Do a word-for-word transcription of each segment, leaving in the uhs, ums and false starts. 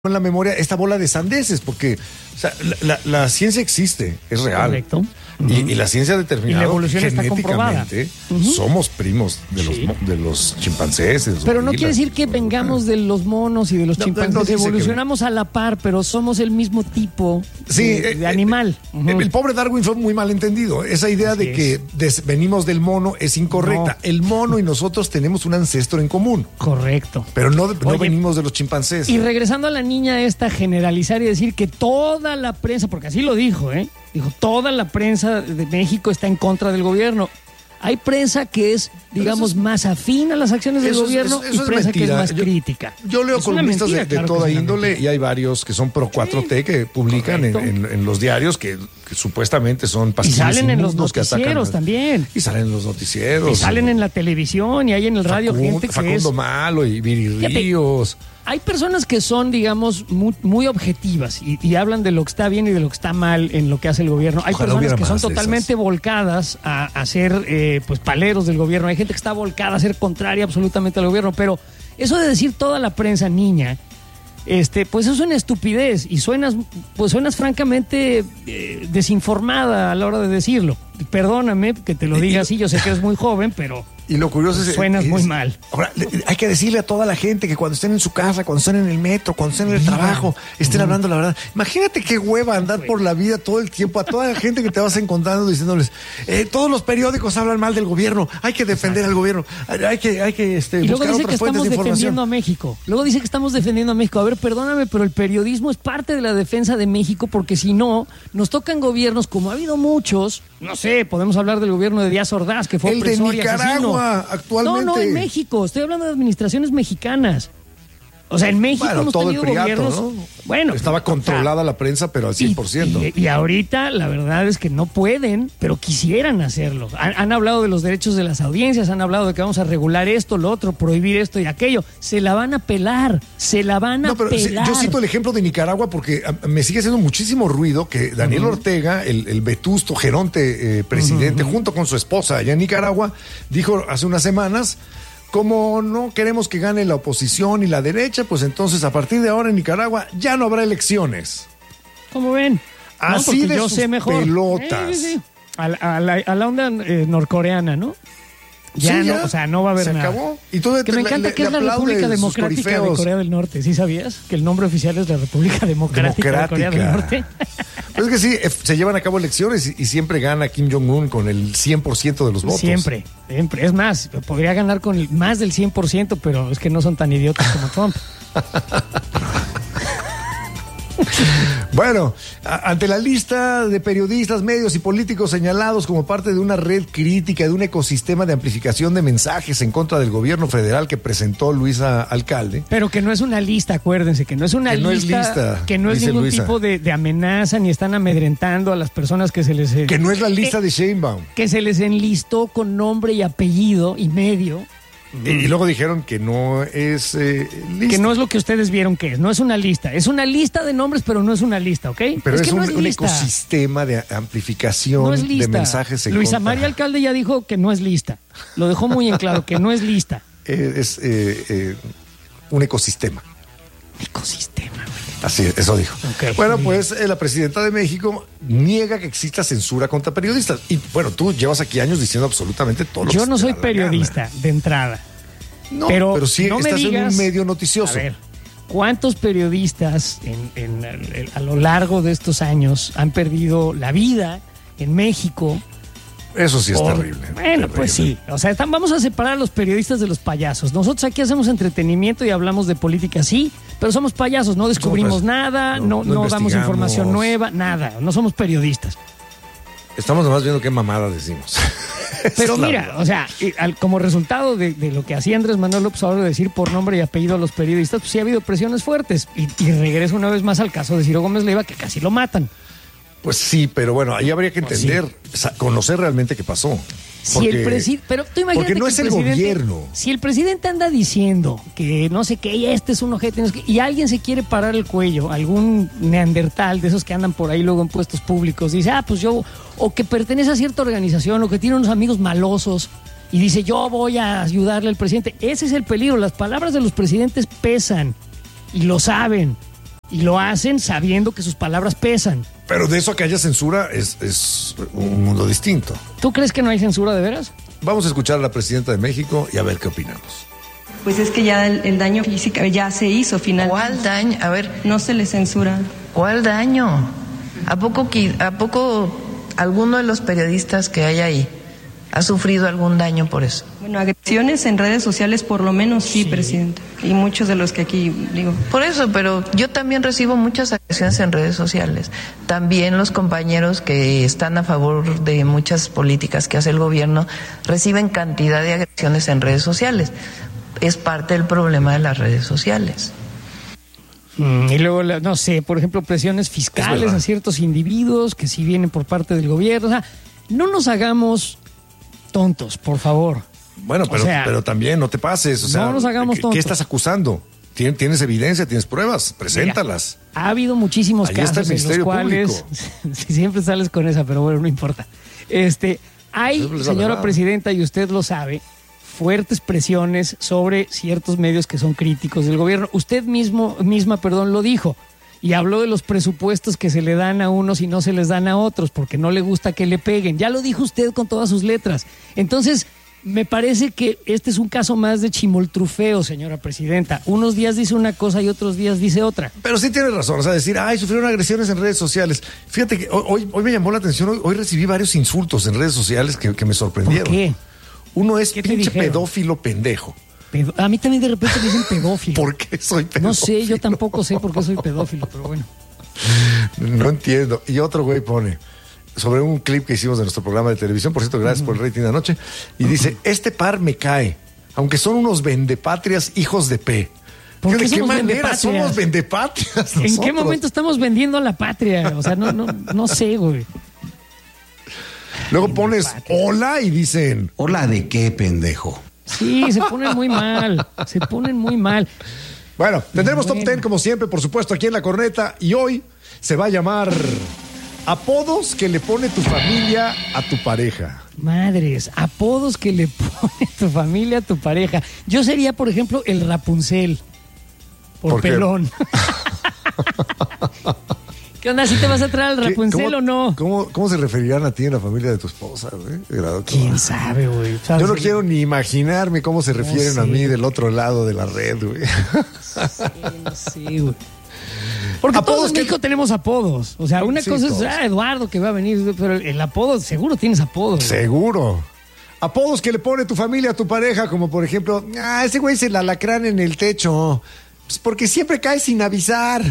en la memoria esta bola de sandeces, porque o sea, la, la, la ciencia existe, es real. Correcto. Uh-huh. Y, y la ciencia ha determinado y la evolución está comprobada. Uh-huh. Somos primos de los, sí. de los chimpancés. De los pero no quiere decir que vengamos de los monos y de los no, chimpancés. No evolucionamos que... a la par, pero somos el mismo tipo sí, de, de animal. Eh, uh-huh. El pobre Darwin fue muy mal entendido. Esa idea Así de que des, venimos del mono es incorrecta. No. El mono y nosotros tenemos un ancestro en común. Correcto. Pero no, no Oye, venimos de los chimpancés. Y regresando a la niña esta, generalizar y decir que toda la prensa, porque así lo dijo, ¿eh? Dijo, toda la prensa de México está en contra del gobierno. Hay prensa que es, digamos, es, más afín a las acciones del gobierno es, eso y prensa mentira. que es más yo, crítica. Yo leo es columnistas mentira, de, de claro toda índole y hay varios que son pro cuatro T sí. que publican en, en, en los diarios que, que supuestamente son pastillas. Y salen en los noticieros a, también. Y salen en los noticieros. Y salen en la televisión y hay en el radio Facundo, gente que Facundo es... Malo y Viri Ríos. Hay personas que son, digamos, muy, muy objetivas y, y hablan de lo que está bien y de lo que está mal en lo que hace el gobierno. Hay Ojalá personas que son totalmente volcadas a, a ser eh, pues paleros del gobierno. Hay gente que está volcada a ser contraria absolutamente al gobierno. Pero eso de decir toda la prensa niña, este, pues eso es una estupidez y suenas, pues suenas francamente eh, desinformada a la hora de decirlo. Perdóname que te lo diga así, yo sé que eres muy joven, pero... Y lo curioso es... Suenas es, muy mal. Ahora, hay que decirle a toda la gente que cuando estén en su casa, cuando estén en el metro, cuando estén en el trabajo, estén uh-huh. hablando la verdad. Imagínate qué hueva andar por la vida todo el tiempo a toda la gente que te vas encontrando diciéndoles, eh, todos los periódicos hablan mal del gobierno, hay que defender Exacto. al gobierno, hay que, hay que este, y luego buscar dice otras que fuentes estamos de información. defendiendo a México. Luego dice que estamos defendiendo a México. A ver, perdóname, pero el periodismo es parte de la defensa de México porque si no, nos tocan gobiernos como ha habido muchos, no sé, podemos hablar del gobierno de Díaz Ordaz, que fue el de Nicaragua, asesino. actualmente. No, no, en México. Estoy hablando de administraciones mexicanas. O sea, en México bueno, hemos todo tenido el priato, gobiernos... ¿no? Bueno. Estaba controlada o sea, la prensa, pero al cien por ciento. Y, y, y ahorita la verdad es que no pueden, pero quisieran hacerlo. Han, han hablado de los derechos de las audiencias, han hablado de que vamos a regular esto, lo otro, prohibir esto y aquello. Se la van a pelar, se la van a no, pero pelar. Yo cito el ejemplo de Nicaragua porque me sigue haciendo muchísimo ruido que Daniel uh-huh. Ortega, el, el vetusto geronte eh, presidente, uh-huh. junto con su esposa allá en Nicaragua, dijo hace unas semanas... Como no queremos que gane la oposición y la derecha, pues entonces a partir de ahora en Nicaragua ya no habrá elecciones. ¿Cómo ven? Así no, de yo sus sé mejor. pelotas. Sí, sí, sí. A, a, la, a la onda eh, norcoreana, ¿no? Ya, sí, ya no, o sea, no va a haber se nada. acabó. Y tú que me encanta le, que le es la República Democrática de Corea del Norte. ¿Sí sabías? Que el nombre oficial es la República Democrática, Democrática. de Corea del Norte. Pues es que sí, se llevan a cabo elecciones y, y siempre gana Kim Jong-un con el cien por ciento de los votos. Siempre, siempre. Es más, podría ganar con el, más del cien por ciento, pero es que no son tan idiotas como Trump. Bueno, a, ante la lista de periodistas, medios y políticos señalados como parte de una red crítica, de un ecosistema de amplificación de mensajes en contra del gobierno federal que presentó Luisa Alcalde. Pero que no es una lista, acuérdense, que no es una que no lista, es lista, que no es ningún Luisa. tipo de, de amenaza, ni están amedrentando a las personas que se les... Que no es la lista que, de Sheinbaum. Que se les enlistó con nombre y apellido y medio. Y, y luego dijeron que no es eh, lista. Que no es lo que ustedes vieron que es, no es una lista. Es una lista de nombres, pero no es una lista, ¿ok? Pero es, es, que un, no es un lista. ecosistema de amplificación no es de mensajes en Luisa contra. María Alcalde ya dijo que no es lista. Lo dejó muy en claro, que no es lista. Eh, es eh, eh, un ecosistema. Ecosistema. Así es, eso dijo. Okay. Bueno, pues eh, la presidenta de México niega que exista censura contra periodistas. Y bueno, tú llevas aquí años diciendo absolutamente todo lo que Yo no te soy da la periodista gana. de entrada. No, pero, pero sí no estás me digas, en un medio noticioso. A ver, ¿cuántos periodistas en, en, en, a lo largo de estos años han perdido la vida en México? Eso sí es por, terrible. Bueno, terrible. pues sí. O sea, están, vamos a separar a los periodistas de los payasos. Nosotros aquí hacemos entretenimiento y hablamos de política, sí, pero somos payasos. No descubrimos somos, nada, no, no, no, no damos información nueva, nada. No somos periodistas. Estamos nomás viendo qué mamada decimos. Pero mira, o sea, como resultado de, de lo que hacía Andrés Manuel López Obrador, decir por nombre y apellido a los periodistas, pues sí ha habido presiones fuertes. Y, y regreso una vez más al caso de Ciro Gómez Leiva, que casi lo matan. Pues sí, pero bueno, ahí habría que entender, pues sí. conocer realmente qué pasó. Si el presidente, pero tú imagínate porque no que es el, el gobierno. Si el presidente anda diciendo que no sé qué, y este es un ojete, no sé qué, y alguien se quiere parar el cuello, algún neandertal de esos que andan por ahí luego en puestos públicos, dice, ah, pues yo, o que pertenece a cierta organización, o que tiene unos amigos malosos, y dice, yo voy a ayudarle al presidente. Ese es el peligro, las palabras de los presidentes pesan, y lo saben. Y lo hacen sabiendo que sus palabras pesan. Pero de eso a que haya censura es, es un mundo distinto. ¿Tú crees que no hay censura de veras? Vamos a escuchar a la presidenta de México y a ver qué opinamos. Pues es que ya el, el daño físico ya se hizo finalmente. ¿Cuál daño? A ver. No se le censura. ¿Cuál daño? ¿A poco, ¿A poco alguno de los periodistas que hay ahí ha sufrido algún daño por eso? Bueno, agresiones en redes sociales por lo menos sí, sí, presidenta. Y muchos de los que aquí digo. Por eso, pero yo también recibo muchas agresiones en redes sociales. También los compañeros que están a favor de muchas políticas que hace el gobierno reciben cantidad de agresiones en redes sociales. Es parte del problema de las redes sociales. Mm, y luego, no sé, por ejemplo, presiones fiscales a ciertos individuos que sí vienen por parte del gobierno. O sea, no nos hagamos tontos, por favor. Bueno, pero, o sea, pero también no te pases. O sea, no nos hagamos tontos. ¿Qué estás acusando? ¿Tienes evidencia? ¿Tienes pruebas? Preséntalas. Mira, ha habido muchísimos Ahí casos en los cuales siempre sales con esa, pero bueno, no importa. Este, hay, señora presidenta, y usted lo sabe, fuertes presiones sobre ciertos medios que son críticos del gobierno. Usted mismo, misma, perdón, lo dijo. Y habló de los presupuestos que se le dan a unos y no se les dan a otros, porque no le gusta que le peguen. Ya lo dijo usted con todas sus letras. Entonces, me parece que este es un caso más de chimoltrufeo, señora presidenta. Unos días dice una cosa y otros días dice otra. Pero sí tiene razón, o sea, decir, ay, sufrieron agresiones en redes sociales. Fíjate que hoy, hoy me llamó la atención, hoy, hoy recibí varios insultos en redes sociales que, que me sorprendieron. ¿Por qué? Uno es pinche pedófilo pendejo. Pedo- a mí también de repente me dicen pedófilo. ¿Por qué soy pedófilo? No sé, yo tampoco sé por qué soy pedófilo, pero bueno. No entiendo. Y otro güey pone sobre un clip que hicimos de nuestro programa de televisión, por cierto, gracias uh-huh. por el rating de anoche, y uh-huh. dice, este par me cae, aunque son unos vendepatrias hijos de P. ¿Por qué ¿De qué manera vendepatrias? somos vendepatrias nosotros? ¿En qué momento estamos vendiendo a la patria? O sea, no, no, no sé, güey. Luego pones hola y dicen, ¿hola de qué, pendejo? Sí, se ponen muy mal, se ponen muy mal. Bueno, tendremos bueno. top ten como siempre, por supuesto, aquí en La Corneta, y hoy se va a llamar apodos que le pone tu familia a tu pareja. Madres, apodos que le pone tu familia a tu pareja. Yo sería, por ejemplo, el Rapunzel, por, ¿Por pelón. ¿Qué onda? ¿Si te vas a traer al Rapunzel o no? ¿cómo, ¿Cómo se referirán a ti en la familia de tu esposa, güey? ¿Quién sabe, güey? Yo no quiero ni imaginarme cómo se refieren no sé. a mí del otro lado de la red, güey. Sí, no sé, güey. Porque apodos todos en México que... tenemos apodos. O sea, una sí, cosa todos. es ah, Eduardo que va a venir, pero el apodo, seguro tienes apodos. Seguro. Güey. Apodos que le pone tu familia a tu pareja, como por ejemplo, ah, ese güey es el alacrán en el techo. Pues porque siempre cae sin avisar.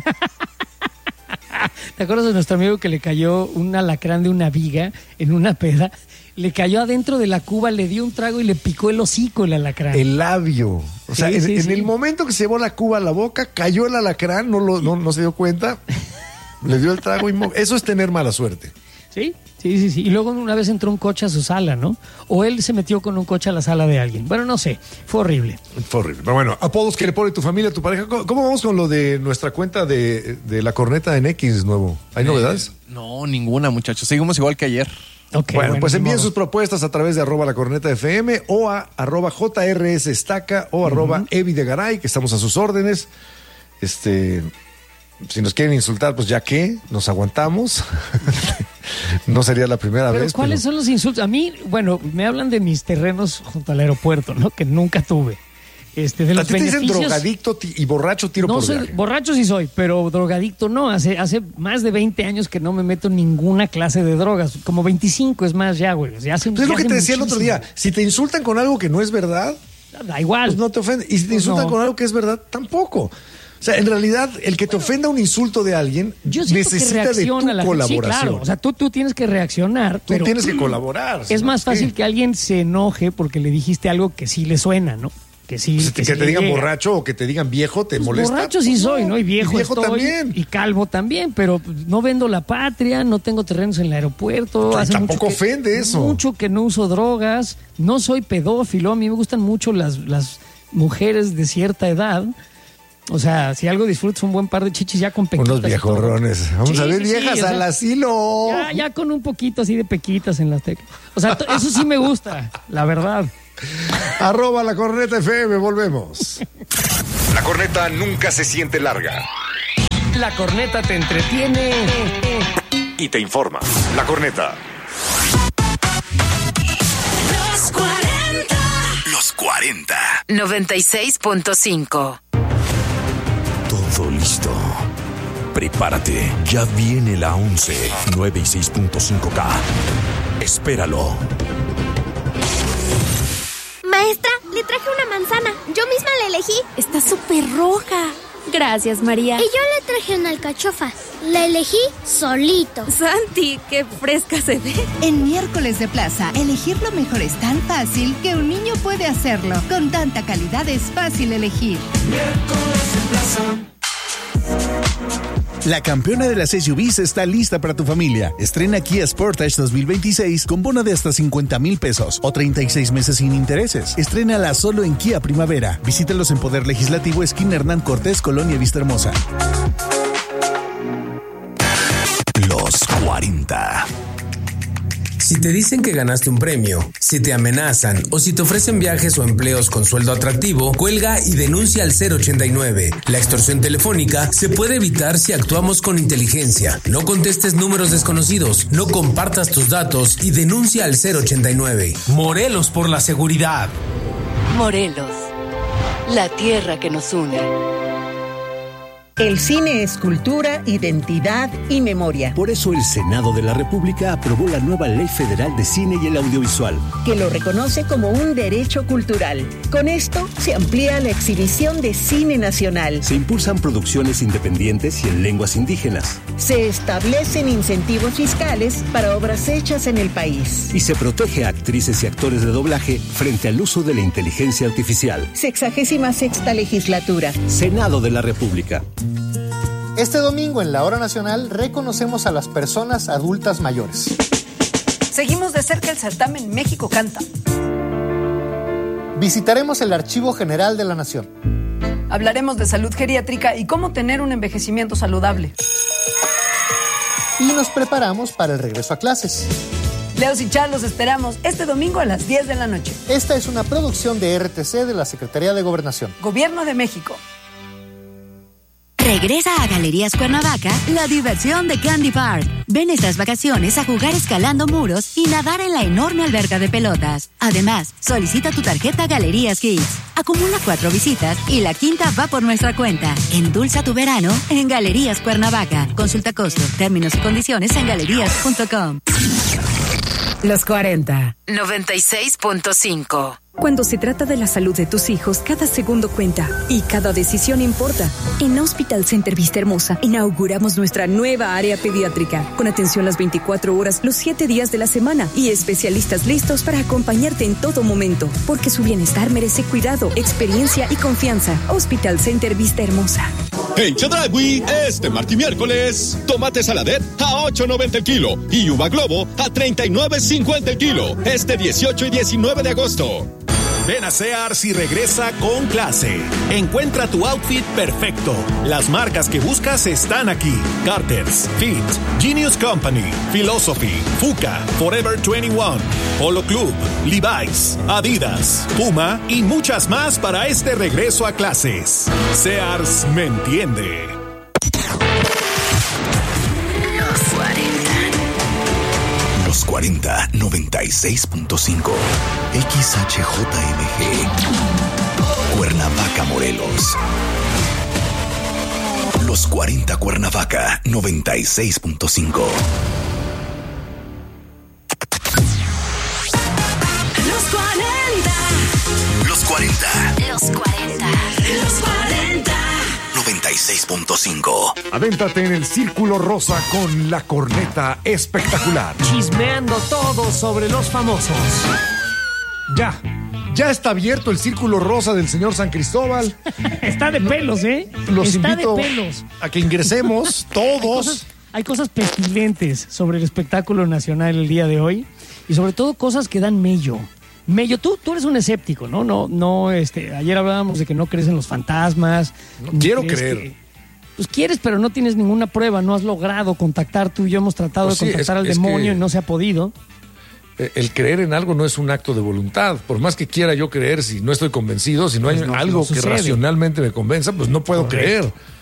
¿Te acuerdas de nuestro amigo que le cayó un alacrán de una viga en una peda? Le cayó adentro de la cuba, le dio un trago y le picó el hocico el alacrán. El labio. O sí, sea, en, sí, en sí. el momento que se llevó la cuba a la boca, cayó el alacrán, no, lo, no, no se dio cuenta, le dio el trago y... Mo- Eso es tener mala suerte. Sí, sí, sí, sí. Y luego una vez entró un coche a su sala, ¿no? O él se metió con un coche a la sala de alguien. Bueno, no sé, fue horrible. Fue horrible. Pero bueno, apodos que le pone tu familia, tu pareja. ¿Cómo, cómo vamos con lo de nuestra cuenta de, de La Corneta en X nuevo? ¿Hay eh, novedades? No, ninguna, muchachos. Seguimos igual que ayer. Okay, bueno, bueno, pues envíen modo. sus propuestas a través de arroba la corneta F M o a arroba J R S Estaca o uh-huh. arroba Evi de Garay, que estamos a sus órdenes. Este, si nos quieren insultar, pues ya que nos aguantamos. No sería la primera pero vez. ¿Cuáles pero... son los insultos? A mí, bueno, me hablan de mis terrenos junto al aeropuerto, ¿no? Que nunca tuve. Este, de los ¿A ti te dicen drogadicto y borracho tiro no por soy, viaje? Borracho sí soy, pero drogadicto no. Hace, hace más de veinte años que no me meto en ninguna clase de drogas. Como veinticinco es más ya, güey. Ya hace, pues es lo que te decía muchísimo. el otro día. Si te insultan con algo que no es verdad, da igual. Pues no te ofende. Y si te pues insultan no. con algo que es verdad, tampoco. O sea, en realidad, el que te ofenda un insulto de alguien necesita de tu la colaboración. Sí, claro. O sea, tú, tú tienes que reaccionar. Tú pero tienes que colaborar. Es más fácil que alguien se enoje porque le dijiste algo que sí le suena, ¿no? Que sí. Pues que, que sí te digan llega. borracho o que te digan viejo, ¿te pues molesta? Borracho sí soy, ¿no? Y viejo, y viejo estoy, también. Y calvo también, pero no vendo la patria, no tengo terrenos en el aeropuerto. Ay, hace tampoco mucho que, ofende eso. Mucho que no uso drogas, no soy pedófilo, a mí me gustan mucho las, las mujeres de cierta edad. O sea, si algo disfrutas un buen par de chichis ya con pequitas. Unos viejorrones. Vamos sí, a ver sí, viejas sí, o sea, al asilo. Ya, ya con un poquito así de pequitas en las teclas. O sea, eso sí me gusta, la verdad. Arroba la corneta F M, volvemos. La corneta nunca se siente larga. La Corneta te entretiene y te informa. La Corneta. Los cuarenta. Los cuarenta. noventa y seis punto cinco. Todo listo. Prepárate. Ya viene la once. noventa y seis punto cinco K. Espéralo. Maestra, le traje una manzana. Yo misma la elegí. Está súper roja. Gracias, María. Y yo le traje una alcachofa. La elegí solito. Santi, qué fresca se ve. En Miércoles de Plaza, elegir lo mejor es tan fácil que un niño puede hacerlo. Con tanta calidad es fácil elegir. Miércoles de Plaza. La campeona de las S U Vs está lista para tu familia. Estrena Kia Sportage dos mil veintiséis con bono de hasta cincuenta mil pesos o treinta y seis meses sin intereses. Estrénala solo en Kia Primavera. Visítalos en Poder Legislativo, esquina Hernán Cortés, Colonia Vistahermosa. Los cuarenta. Si te dicen que ganaste un premio, si te amenazan o si te ofrecen viajes o empleos con sueldo atractivo, cuelga y denuncia al cero ochenta y nueve. La extorsión telefónica se puede evitar si actuamos con inteligencia. No contestes números desconocidos, no compartas tus datos y denuncia al cero ochenta y nueve. Morelos por la seguridad. Morelos, la tierra que nos une. El cine es cultura, identidad y memoria. Por eso el Senado de la República aprobó la nueva Ley Federal de Cine y el Audiovisual, que lo reconoce como un derecho cultural. Con esto se amplía la exhibición de cine nacional. Se impulsan producciones independientes y en lenguas indígenas. Se establecen incentivos fiscales para obras hechas en el país. Y se protege a actrices y actores de doblaje frente al uso de la inteligencia artificial. Sexagésima sexta legislatura. Senado de la República. Este domingo en la Hora Nacional reconocemos a las personas adultas mayores. Seguimos de cerca el certamen México Canta. Visitaremos el Archivo General de la Nación. Hablaremos de salud geriátrica y cómo tener un envejecimiento saludable. Y nos preparamos para el regreso a clases. Leos y Char los esperamos este domingo a las diez de la noche. Esta es una producción de R T C de la Secretaría de Gobernación. Gobierno de México. Regresa a Galerías Cuernavaca la diversión de Candy Park. Ven estas vacaciones a jugar escalando muros y nadar en la enorme alberca de pelotas. Además, solicita tu tarjeta Galerías Kids. Acumula cuatro visitas y la quinta va por nuestra cuenta. Endulza tu verano en Galerías Cuernavaca. Consulta costo, términos y condiciones en galerías punto com. Los cuarenta. noventa y seis punto cinco. Cuando se trata de la salud de tus hijos, cada segundo cuenta y cada decisión importa. En Hospital Center Vistahermosa inauguramos nuestra nueva área pediátrica, con atención las veinticuatro horas, los siete días de la semana y especialistas listos para acompañarte en todo momento, porque su bienestar merece cuidado, experiencia y confianza. Hospital Center Vistahermosa. En Chedraui, este martes y miércoles, tomate saladet a ocho noventa el kilo y uva globo a treinta y nueve cincuenta el kilo. Este dieciocho y diecinueve de agosto. Ven a Sears y regresa con clase. Encuentra tu outfit perfecto. Las marcas que buscas están aquí. Carter's, Fit, Genius Company, Philosophy, Fuka, Forever veintiuno, Polo Club, Levi's, Adidas, Puma y muchas más para este regreso a clases. Sears me entiende. Los cuarenta, noventa y seis punto cinco. X H J M G. Cuernavaca, Morelos. Los cuarenta Cuernavaca, noventa y seis punto cinco. Los cuarenta. Los cuarenta. Los cuarenta. Los cuarenta. noventa y seis punto cinco. Avéntate en el Círculo Rosa con la corneta espectacular. Chismeando todo sobre los famosos. Ya, ya está abierto el Círculo Rosa del señor San Cristóbal. Está de pelos, ¿eh? Los está invito de pelos. a que ingresemos todos. Hay cosas, hay cosas pestilentes sobre el espectáculo nacional el día de hoy y sobre todo cosas que dan mello. Mello, tú, tú eres un escéptico, ¿no? No, no, este, ayer hablábamos de que no crees en los fantasmas. No quiero creer. Que, pues quieres, pero no tienes ninguna prueba, no has logrado contactar. Tú y yo hemos tratado pues de sí, contactar es, al es demonio y no se ha podido. El creer en algo no es un acto de voluntad. Por más que quiera yo creer, si no estoy convencido, si no hay pues no, algo no que racionalmente me convenza, pues no puedo Correcto. creer.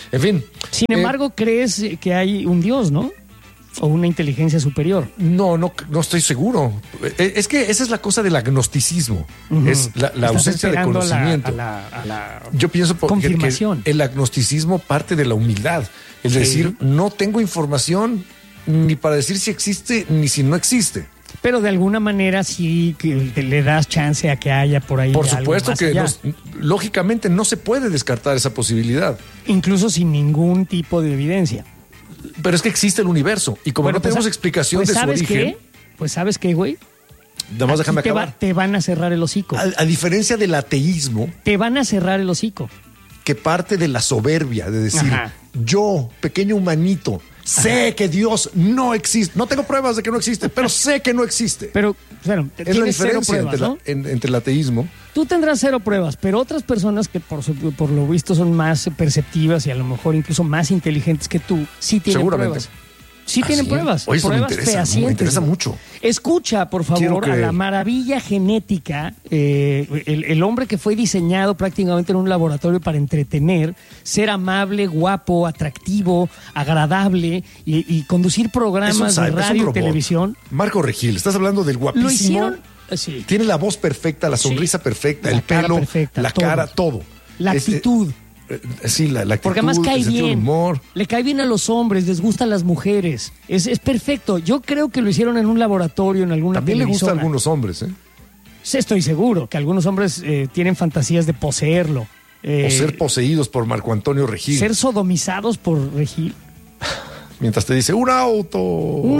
En fin. Sin embargo, eh, crees que hay un Dios, ¿no? O una inteligencia superior. No, no, no estoy seguro. Es que esa es la cosa del agnosticismo. Uh-huh. Es la, la ausencia de conocimiento. A la, a la, a la Yo pienso por, confirmación. Que, que el agnosticismo parte de la humildad. Es sí. decir, no tengo información ni para decir si existe ni si no existe. Pero de alguna manera sí que le das chance a que haya por ahí. Por supuesto que nos, lógicamente no se puede descartar esa posibilidad. Incluso sin ningún tipo de evidencia. Pero es que existe el universo y como bueno, no pues, tenemos explicación pues de su ¿sabes origen. Qué? Pues sabes qué, güey. Nada más déjame te acabar. Va, te van a cerrar el hocico. A, a diferencia del ateísmo. Te van a cerrar el hocico. Que parte de la soberbia de decir, Ajá. yo, pequeño humanito, sé Ajá. que Dios no existe. No tengo pruebas de que no existe, pero sé que no existe. Pero, bueno, es la diferencia pruebas, entre, ¿no? la, en, entre el ateísmo. Tú tendrás cero pruebas, pero otras personas que por, por lo visto son más perceptivas y a lo mejor incluso más inteligentes que tú, sí tienen Seguramente. pruebas. Sí tienen ¿sí? pruebas. Oye, pruebas me interesa, fehacientes. Me interesa mucho. Escucha, por favor, que... a la maravilla genética, eh, el, el hombre que fue diseñado prácticamente en un laboratorio para entretener, ser amable, guapo, atractivo, agradable y, y conducir programas de radio y televisión. Marco Regil, estás hablando del guapísimo. Lo hicieron, sí. Tiene la voz perfecta, la sonrisa sí. perfecta, la el pelo, perfecta, la todo. cara, todo. La es, actitud. Eh, Sí, la, la actitud, porque además cae el bien, humor. le cae bien a los hombres, les gustan las mujeres, es, es perfecto. Yo creo que lo hicieron en un laboratorio, en alguna También televisora. le gusta a algunos hombres, ¿eh? Sí, estoy seguro que algunos hombres eh, tienen fantasías de poseerlo. Eh, o ser poseídos por Marco Antonio Regil. Ser sodomizados por Regil. Mientras te dice, ¡un auto! ¡Un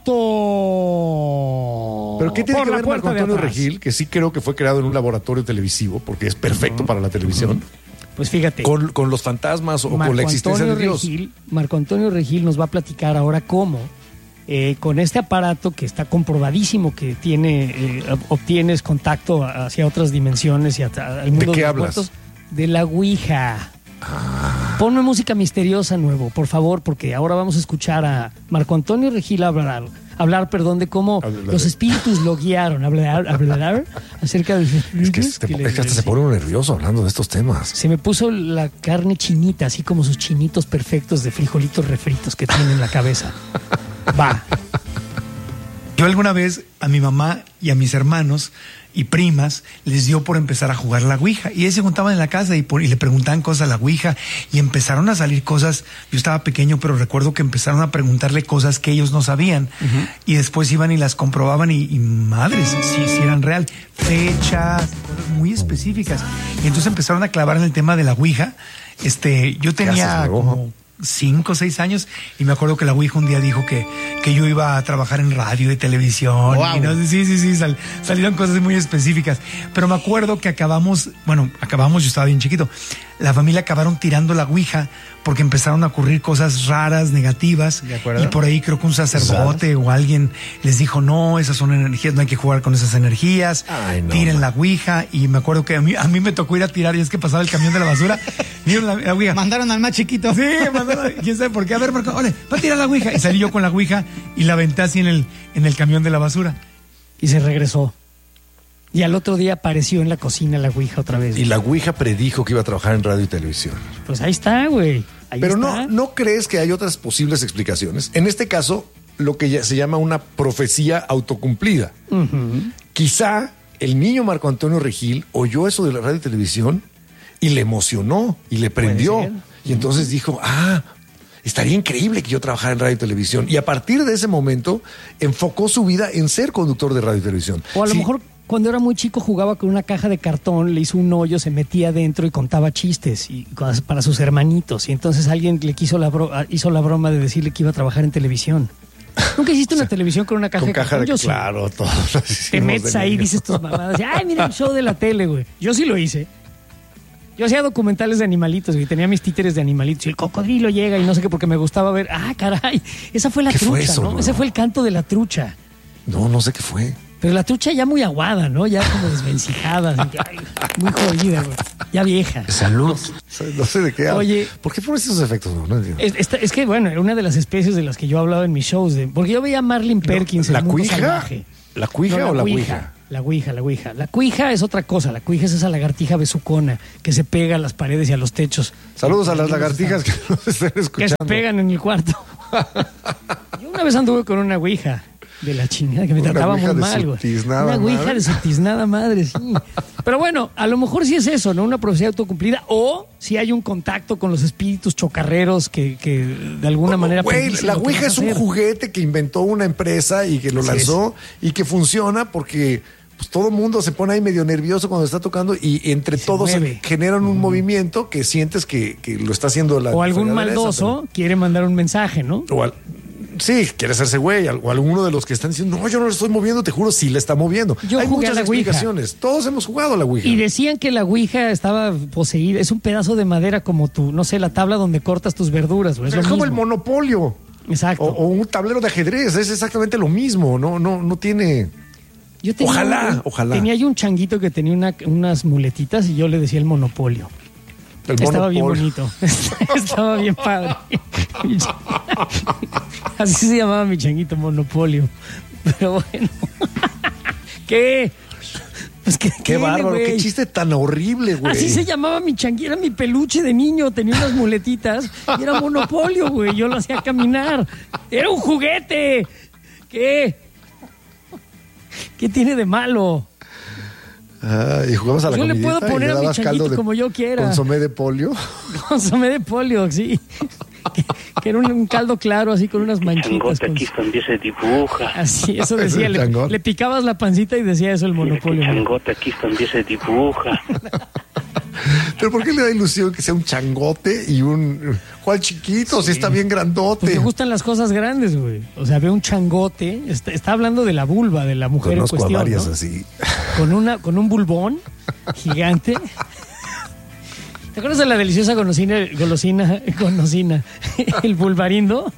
auto! ¿Pero qué tiene por que ver Marco Antonio Regil? Que sí creo que fue creado en un laboratorio televisivo, porque es perfecto uh-huh. para la televisión. Uh-huh. Pues fíjate. Con, con los fantasmas o Marco con la existencia Antonio de Dios. Regil, Marco Antonio Regil nos va a platicar ahora cómo, eh, con este aparato que está comprobadísimo que tiene, eh, obtienes contacto hacia otras dimensiones y al mundo ¿De qué de los hablas? muertos, de la Ouija. Ah. Ponme música misteriosa nuevo, por favor, porque ahora vamos a escuchar a Marco Antonio Regil hablar, hablar perdón, de cómo hablar. Los espíritus lo guiaron, hablar, hablar acerca de los espíritus. Es que, te, que es que hasta se pone uno nervioso hablando de estos temas. Se me puso la carne chinita, así como sus chinitos perfectos de frijolitos refritos que tienen en la cabeza. Va. Yo alguna vez a mi mamá y a mis hermanos y primas les dio por empezar a jugar la Ouija y ellos se juntaban en la casa y, por, y le preguntaban cosas a la Ouija y empezaron a salir cosas. Yo estaba pequeño, pero recuerdo que empezaron a preguntarle cosas que ellos no sabían uh-huh. y después iban y las comprobaban y, y madres, si sí, sí eran real, fechas, cosas muy específicas. Y entonces empezaron a clavar en el tema de la Ouija. Este, yo tenía como cinco o seis años y me acuerdo que la Ouija un día dijo que, que yo iba a trabajar en radio y televisión. Wow. Y no, sí, sí, sí, sal, salieron cosas muy específicas. Pero me acuerdo que acabamos, bueno, acabamos, yo estaba bien chiquito, la familia acabaron tirando la Ouija porque empezaron a ocurrir cosas raras, negativas. Y por ahí creo que un sacerdote o alguien les dijo, no, esas son energías, no hay que jugar con esas energías. Ay, no, tiren man. la Ouija. Y me acuerdo que a mí, a mí me tocó ir a tirar y es que pasaba el camión de la basura. Vieron la, la Ouija. Mandaron al más chiquito. Sí, mandaron, quién sabe por qué. A ver, Marco, ole, va a tirar la Ouija. Y salí yo con la Ouija y la aventé así en el, en el camión de la basura. Y se regresó. Y al otro día apareció en la cocina la Ouija otra vez. Y la Ouija predijo que iba a trabajar en radio y televisión. Pues ahí está, güey. Ahí Pero está. no, ¿no crees que hay otras posibles explicaciones? En este caso, lo que ya se llama una profecía autocumplida. Uh-huh. Quizá el niño Marco Antonio Regil oyó eso de la radio y televisión y le emocionó y le prendió. Y entonces uh-huh. dijo, ah, estaría increíble que yo trabajara en radio y televisión. Y a partir de ese momento enfocó su vida en ser conductor de radio y televisión. O a lo sí. mejor cuando era muy chico jugaba con una caja de cartón, le hizo un hoyo, se metía adentro y contaba chistes y, para sus hermanitos. Y entonces alguien le quiso la bro, hizo la broma de decirle que iba a trabajar en televisión. ¿Nunca hiciste una o sea, televisión con una caja con de caja cartón? De, Yo claro, sí. todos. Te metes ahí y dices tus mamadas. Ay, mira el show de la tele, güey. Yo sí lo hice. Yo hacía documentales de animalitos, güey. Tenía mis títeres de animalitos. Y el cocodrilo llega y no sé qué, porque me gustaba ver. Ah, caray. Esa fue la trucha, fue eso, ¿no? Bro? Ese fue el canto de la trucha. No, no sé qué fue. Pero la trucha ya muy aguada, ¿no? Ya como desvencijada. Ay, muy jodida, güey. Ya vieja. Salud. No sé de qué hablo. Oye, ¿por qué pones esos efectos? No, no entiendo. Es, esta, es que, bueno, era una de las especies de las que yo hablaba en mis shows. De, porque yo veía a Marlin Perkins, no, ¿la el mundo cuija? salvaje. ¿La cuija no, o la ouija? La ouija, la ouija. La cuija es otra cosa. La cuija es esa lagartija besucona que se pega a las paredes y a los techos. Saludos a las lagartijas que nos estén escuchando. Que se pegan en el cuarto. Yo una vez anduve con una ouija de la chingada que me una trataba muy mal, güey. Una ouija de su tiznada madre, sí. Pero bueno, a lo mejor sí es eso, ¿no? Una profecía autocumplida. O si hay un contacto con los espíritus chocarreros que, que de alguna bueno, manera... Güey, la ouija es un juguete que inventó una empresa y que lo Así lanzó es. y que funciona porque... pues todo el mundo se pone ahí medio nervioso cuando está tocando y entre se todos mueve. generan un mm. movimiento que sientes que, que lo está haciendo la... O algún maldoso pero... quiere mandar un mensaje, ¿no? O al... Sí, quiere hacerse güey, o alguno de los que están diciendo, no, yo no lo estoy moviendo, te juro, sí le está moviendo. Yo Hay muchas la explicaciones, ouija. Todos hemos jugado a la ouija. Y decían que la ouija estaba poseída, es un pedazo de madera como tu, no sé, la tabla donde cortas tus verduras. Es, es como el Monopolio. Exacto. O, o un tablero de ajedrez, es exactamente lo mismo, no, no, no tiene... Yo tenía, ojalá, ojalá. Tenía yo un changuito que tenía una, unas muletitas y yo le decía el Monopolio. El Estaba monopolio. bien bonito. Estaba bien padre. Así se llamaba mi changuito, Monopolio. Pero bueno. ¿Qué? Pues qué, qué bárbaro, wey? Qué chiste tan horrible, güey. Así se llamaba mi changuito, era mi peluche de niño, tenía unas muletitas y era Monopolio, güey. Yo lo hacía caminar. Era un juguete. ¿Qué? ¿Qué tiene de malo? Ah, y jugamos a la Yo le puedo poner a mi changuito como yo quiera. ¿Consomé de polio? Consomé de polio, sí. que, que era un, un caldo claro, así con unas manchitas. El changote con... aquí también se dibuja. Así, eso decía. le, le picabas la pancita y decía eso el Monopolio. El changote aquí también se dibuja. ¿Pero por qué le da ilusión que sea un changote y un... ¿Cuál chiquito? Sí. Si está bien grandote. Porque me gustan las cosas grandes, güey. O sea, ve un changote, está, está hablando de la vulva de la mujer Conozco en cuestión, a varias ¿no? así. Con, una, con un bulbón gigante. ¿Te acuerdas de la deliciosa golosina, golosina, golosina el bulbarindo?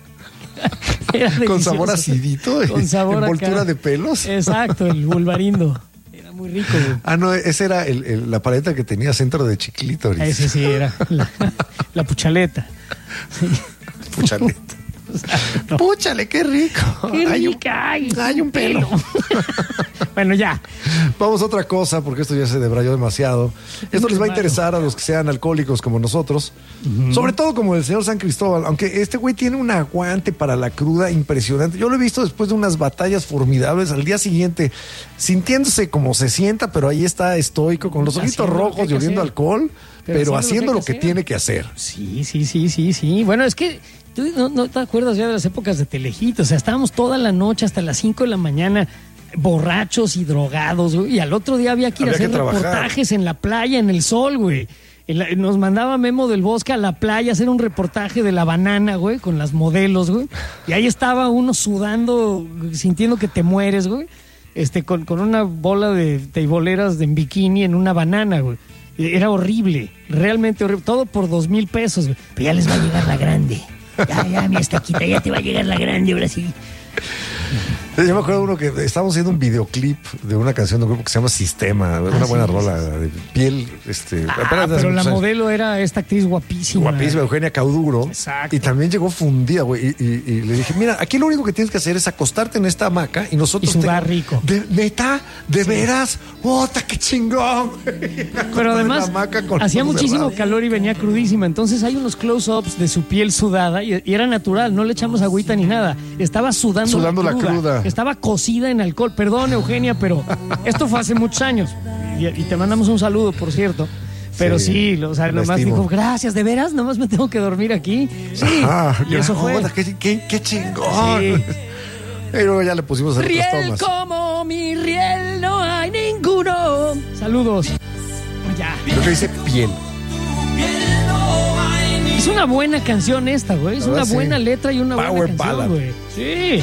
Con sabor acidito, con sabor envoltura acá. de pelos. Exacto, el bulbarindo. Muy rico, güey. Ah, no, esa era el, el, la paleta que tenía centro de chiclítoris. Ese sí era la, la puchaleta. Sí. Puchaleta. No. Púchale, qué rico. Qué hay rica, un, hay, hay un pelo. Bueno, ya. Vamos a otra cosa, porque esto ya se debrayó demasiado. Esto les va a interesar a los que sean alcohólicos como nosotros. Uh-huh. Sobre todo como el señor San Cristóbal. Aunque este güey tiene un aguante para la cruda impresionante. Yo lo he visto después de unas batallas formidables. Al día siguiente, sintiéndose como se sienta, pero ahí está estoico, con los ojitos rojos y oliendo alcohol, pero, pero haciendo lo que, lo que tiene que hacer. Sí, sí, sí, sí, sí. Bueno, es que tú no, no te acuerdas ya de las épocas de Telehit. O sea, estábamos toda la noche hasta las cinco de la mañana borrachos y drogados, güey, y al otro día había que ir había a hacer reportajes en la playa, en el sol, güey. Nos mandaba Memo del Bosque a la playa a hacer un reportaje de la banana, güey, con las modelos, güey. Y ahí estaba uno sudando, sintiendo que te mueres, güey. Este, con, con una bola de teiboleras de en bikini en una banana, güey. Era horrible, realmente horrible. Todo por dos mil pesos, güey. Pero ya les va a llegar la grande. Ya, ya, mi estaquita, ya te va a llegar la grande, ahora sí. Yo me acuerdo de uno que estábamos haciendo un videoclip de una canción de un grupo que se llama Sistema, ah, una sí, buena rola de piel. Este, ah, pero la modelo era esta actriz guapísima. Guapísima, Eugenia Cauduro. Exacto. Y también llegó fundida, güey. Y, y, y le dije, mira, aquí lo único que tienes que hacer es acostarte en esta hamaca y nosotros... Y sudar te... rico. De, ¿Neta? ¿De sí. veras? ¡Ota, qué chingón! Pero además hacía muchísimo cerrado. calor y venía crudísima. Entonces hay unos close-ups de su piel sudada y, y era natural, no le echamos agüita ni nada. Estaba sudando, sudando la cruda. La cruda. Estaba cocida en alcohol. Perdón, Eugenia, pero esto fue hace muchos años. Y, y te mandamos un saludo, por cierto. Pero sí, sí o sea, nomás estimo. dijo, gracias, ¿de veras? Nomás me tengo que dormir aquí. Sí, Ajá, y eso fue. Qué, qué, qué chingón. Sí. Y luego ya le pusimos el riel tomas. Como mi riel no hay ninguno. Saludos. Ya. Lo que dice piel. Es una buena canción esta, güey. Es una sí. buena letra y una Power buena canción, güey. Sí.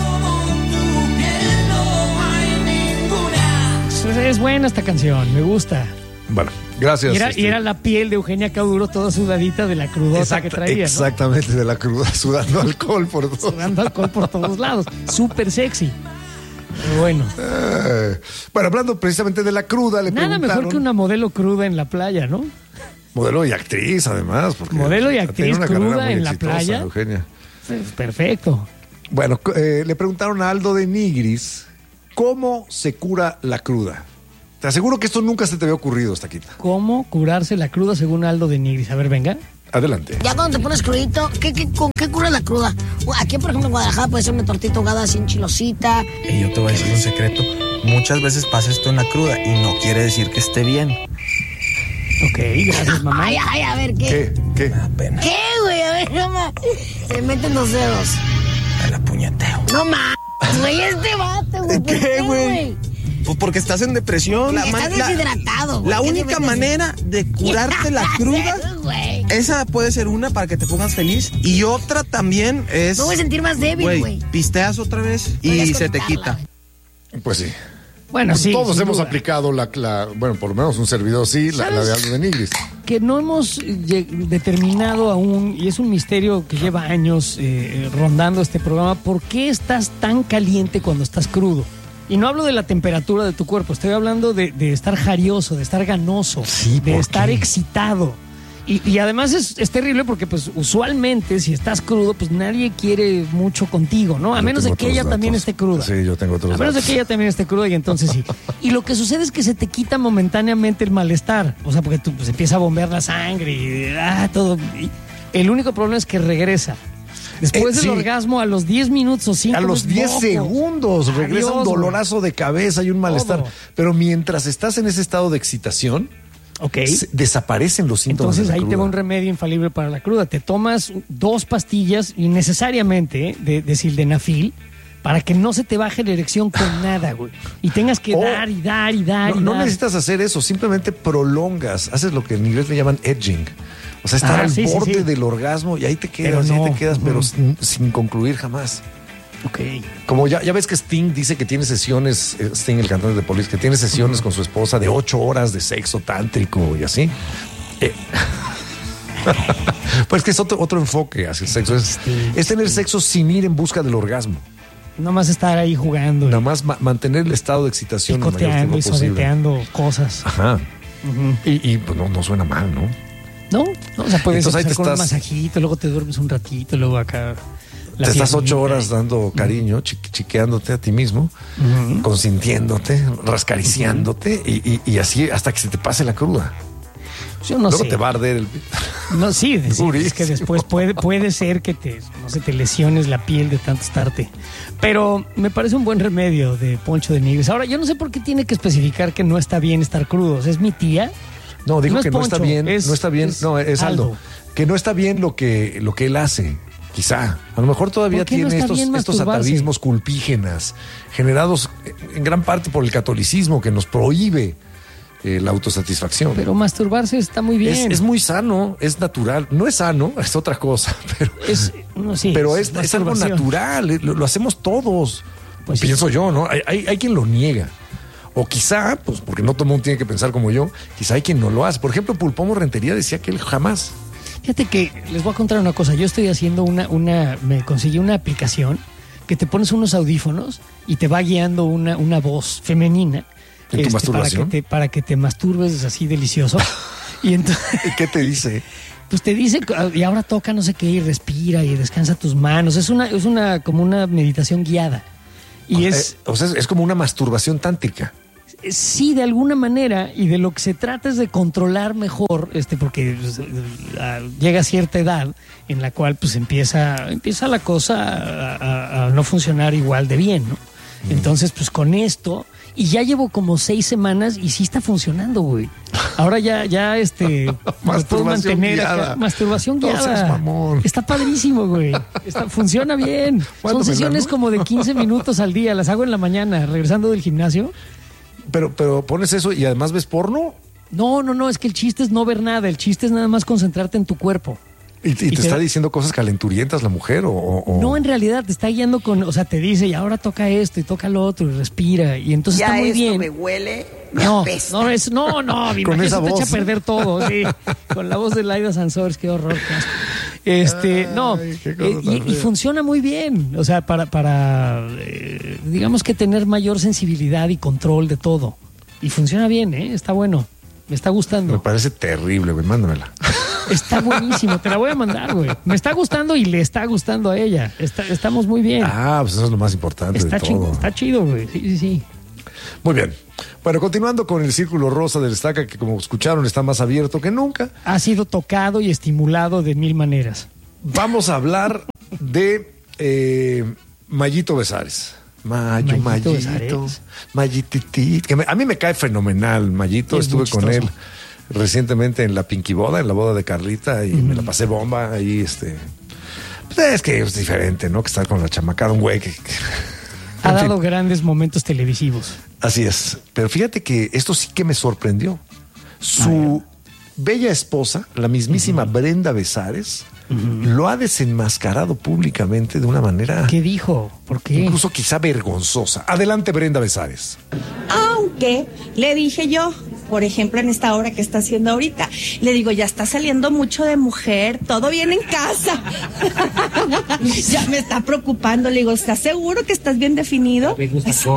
Es buena esta canción, me gusta. Bueno, gracias. Y era, este... y era la piel de Eugenia Cauduro toda sudadita de la crudota Exacta, que traía, Exactamente, ¿no? de la cruda, sudando alcohol por todos Sudando alcohol por todos lados. Súper sexy. Pero bueno. Eh, bueno, hablando precisamente de la cruda, le Nada preguntaron... mejor que una modelo cruda en la playa, ¿no? Modelo y actriz, además. Porque modelo y actriz cruda en la playa. Eugenia. Perfecto. Bueno, eh, le preguntaron a Aldo de Nigris ¿Cómo se cura la cruda? Te aseguro que esto nunca se te había ocurrido, Taquita. ¿Cómo curarse la cruda según Aldo de Nigris? A ver, venga. Adelante. Ya cuando te pones crudito, ¿qué, qué, ¿con qué cura la cruda? Aquí, por ejemplo, en Guadalajara puede ser una tortita ahogada sin chilosita. Y yo te voy a decir un secreto. Muchas veces pasa esto en la cruda y no quiere decir que esté bien. Ok, gracias, mamá. Ay, ay, a ver, ¿qué? ¿Qué? ¿Qué? Me da pena. ¿Qué, güey? A ver, mamá. Se meten los dedos. Me la puñeteo. No mames, güey, este vato, güey. ¿Qué, güey? Pues porque estás en depresión. La, estás la, deshidratado, güey. La única manera de curarte la cruda, esa puede ser una para que te pongas feliz. Y otra también es... Me voy a sentir más débil, güey. Pisteas otra vez y se te quita. Pues sí. Bueno, pues sí. Todos hemos duda. aplicado la, la... Bueno, por lo menos un servidor sí, la, la de Aldo de Nigris. Que no hemos determinado aún, y es un misterio que lleva años eh, rondando este programa, ¿por qué estás tan caliente cuando estás crudo? Y no hablo de la temperatura de tu cuerpo, estoy hablando de, de estar jarioso, de estar ganoso, sí, de estar qué? excitado. Y, y además es, es terrible porque pues usualmente si estás crudo, pues nadie quiere mucho contigo, ¿no? A Yo menos de que ella datos. también esté cruda. Sí, yo tengo otros A menos datos. de que ella también esté cruda y entonces sí. Y lo que sucede es que se te quita momentáneamente el malestar. O sea, porque tú pues, empieza a bombear la sangre y ah, todo. Y el único problema es que regresa. Después Eh, del sí. orgasmo, a los diez minutos o cinco A los diez segundos regresa un Adiós, dolorazo de cabeza y un malestar. Todo. Pero mientras estás en ese estado de excitación, okay. se- desaparecen los síntomas. Entonces de la ahí te cruda. va un remedio infalible para la cruda. Te tomas dos pastillas innecesariamente ¿eh? de, de sildenafil para que no se te baje la erección con nada, güey. Y tengas que Oh. dar y dar y dar No, y no dar. necesitas hacer eso, simplemente prolongas, haces lo que en inglés le llaman edging. O sea, estar Ah, al sí, sí, borde sí. del orgasmo y ahí te quedas, Pero y ahí no. te quedas, pero Ujú. sin, sin concluir jamás. Ok. Como ya, ya ves que Sting dice que tiene sesiones, eh, Sting, el cantante de Police, que tiene sesiones con su esposa de ocho horas de sexo tántrico y así. Eh, pues que es otro, otro enfoque hacia el sexo. Es, es tener sexo sin ir en busca del orgasmo. Nomás estar ahí jugando. Nada más ma- mantener el estado de excitación el mayor Picoteando tiempo y posible. sobeteando cosas. Ajá. Ujú. Y, y, pues no, no suena mal, ¿no? ¿No? no o sea, puedes Entonces ahí empezar te con un estás- masajito, luego te duermes un ratito, luego acá. la Te estás ocho piernita. horas dando cariño, chi- chiqueándote a ti mismo, Ujú. consintiéndote, rascariciándote y, y- y así hasta que se te pase la cruda. Yo no Luego sé. te va a arder el... No, sí, es, Durísimo. es que después puede, puede ser que te, no sé, te lesiones la piel de tanto estarte. Pero me parece un buen remedio de Poncho de Nigris. Ahora, yo no sé por qué tiene que especificar que no está bien estar crudos. ¿Es mi tía? No, dijo es que no está Poncho, bien, es- no está bien, es no, es Aldo. Aldo. Que no está bien lo que, lo que él hace, quizá. A lo mejor todavía ¿Por qué no tiene está estos, bien estos masturbarse? atavismos culpígenas, generados en gran parte por el catolicismo que nos prohíbe eh, la autosatisfacción. Pero masturbarse está muy bien. Es, es muy sano, es natural. No es sano, es otra cosa, pero Es, no, sí, pero es, es algo masturbación. natural, eh, lo, lo hacemos todos. Pues sí. Pienso yo, ¿no? Hay, hay, hay quien lo niega. O quizá, pues porque no todo el mundo tiene que pensar como yo, quizá hay quien no lo hace. Por ejemplo, Pulpomo Rentería decía que él jamás. Fíjate que les voy a contar una cosa. Yo estoy haciendo una, una, me conseguí una aplicación que te pones unos audífonos y te va guiando una, una voz femenina. ¿En tu para, masturbación? que te, para que te masturbes así delicioso. Y entonces, ¿Y qué te dice? pues te dice, y ahora toca no sé qué, y respira y descansa tus manos. Es una, es una, como una meditación guiada. Y o, es, eh, o sea, es como una masturbación tántrica. sí, de alguna manera, y de lo que se trata es de controlar mejor, este, porque pues, a- llega a cierta edad en la cual pues empieza, empieza la cosa a, a- a no funcionar igual de bien, ¿no? Entonces, pues con esto, y ya llevo como seis semanas y sí está funcionando, güey. Ahora ya, ya, este, me puedo Masturbación mantener guiada. acá. Masturbación No seas guiada. mamón. Está padrísimo, güey. Está, funciona bien. ¿Cuándo Son me la sesiones no? como de quince minutos al día. Las hago en la mañana, regresando del gimnasio. Pero, pero pones eso y además ves porno No, no, no, es que el chiste es no ver nada, el chiste es nada más concentrarte en tu cuerpo. y, y te, te- está diciendo cosas calenturientas la mujer o... o- No, en realidad te está guiando con, o sea, te dice, y ahora toca esto y toca lo otro y respira, y entonces Ya está muy esto bien. me huele, me No, apesta. no, es, no, no, mi Con imagen esa se te voz. echa a perder todo, sí. Con la voz de Laida Sansores, qué horror, qué asco. Este, Ay, no, qué cosa eh, tan y, y fea. funciona muy bien, o sea, para, para eh, digamos que tener mayor sensibilidad y control de todo. Y funciona bien, ¿eh? Está bueno. Me está gustando. Me parece terrible, güey. Mándamela. Está buenísimo. Te la voy a mandar, güey. Me está gustando y le está gustando a ella. Está, estamos muy bien. Ah, pues eso es lo más importante está de chido, todo. Está chido, güey. Sí, sí, sí. Muy bien. Bueno, continuando con el círculo rosa del Estaca, que como escucharon está más abierto que nunca. Ha sido tocado y estimulado de mil maneras. Vamos a hablar de eh, Mayito Besares. Mayo, Mayito, Mayito, Mayititito. Que me, a mí me cae fenomenal, Mayito. Es Estuve con él recientemente en la Pinky Boda, en la boda de Carlita, y mm. me la pasé bomba ahí, este. Pues es que es diferente, ¿no? Que estar con la chamacada, un güey que. que ha dado fin. Grandes momentos televisivos. Así es. Pero fíjate que esto sí que me sorprendió. Su Ay. bella esposa, la mismísima uh-huh. Brenda Besares, uh-huh. lo ha desenmascarado públicamente de una manera. ¿Qué dijo? ¿Por qué? Incluso quizá vergonzosa. Adelante, Brenda Besares. Aunque le dije yo, por ejemplo, en esta hora que está haciendo ahorita, le digo, ya está saliendo mucho de mujer, todo bien en casa. Ya me está preocupando, le digo, ¿estás seguro que estás bien definido? Bien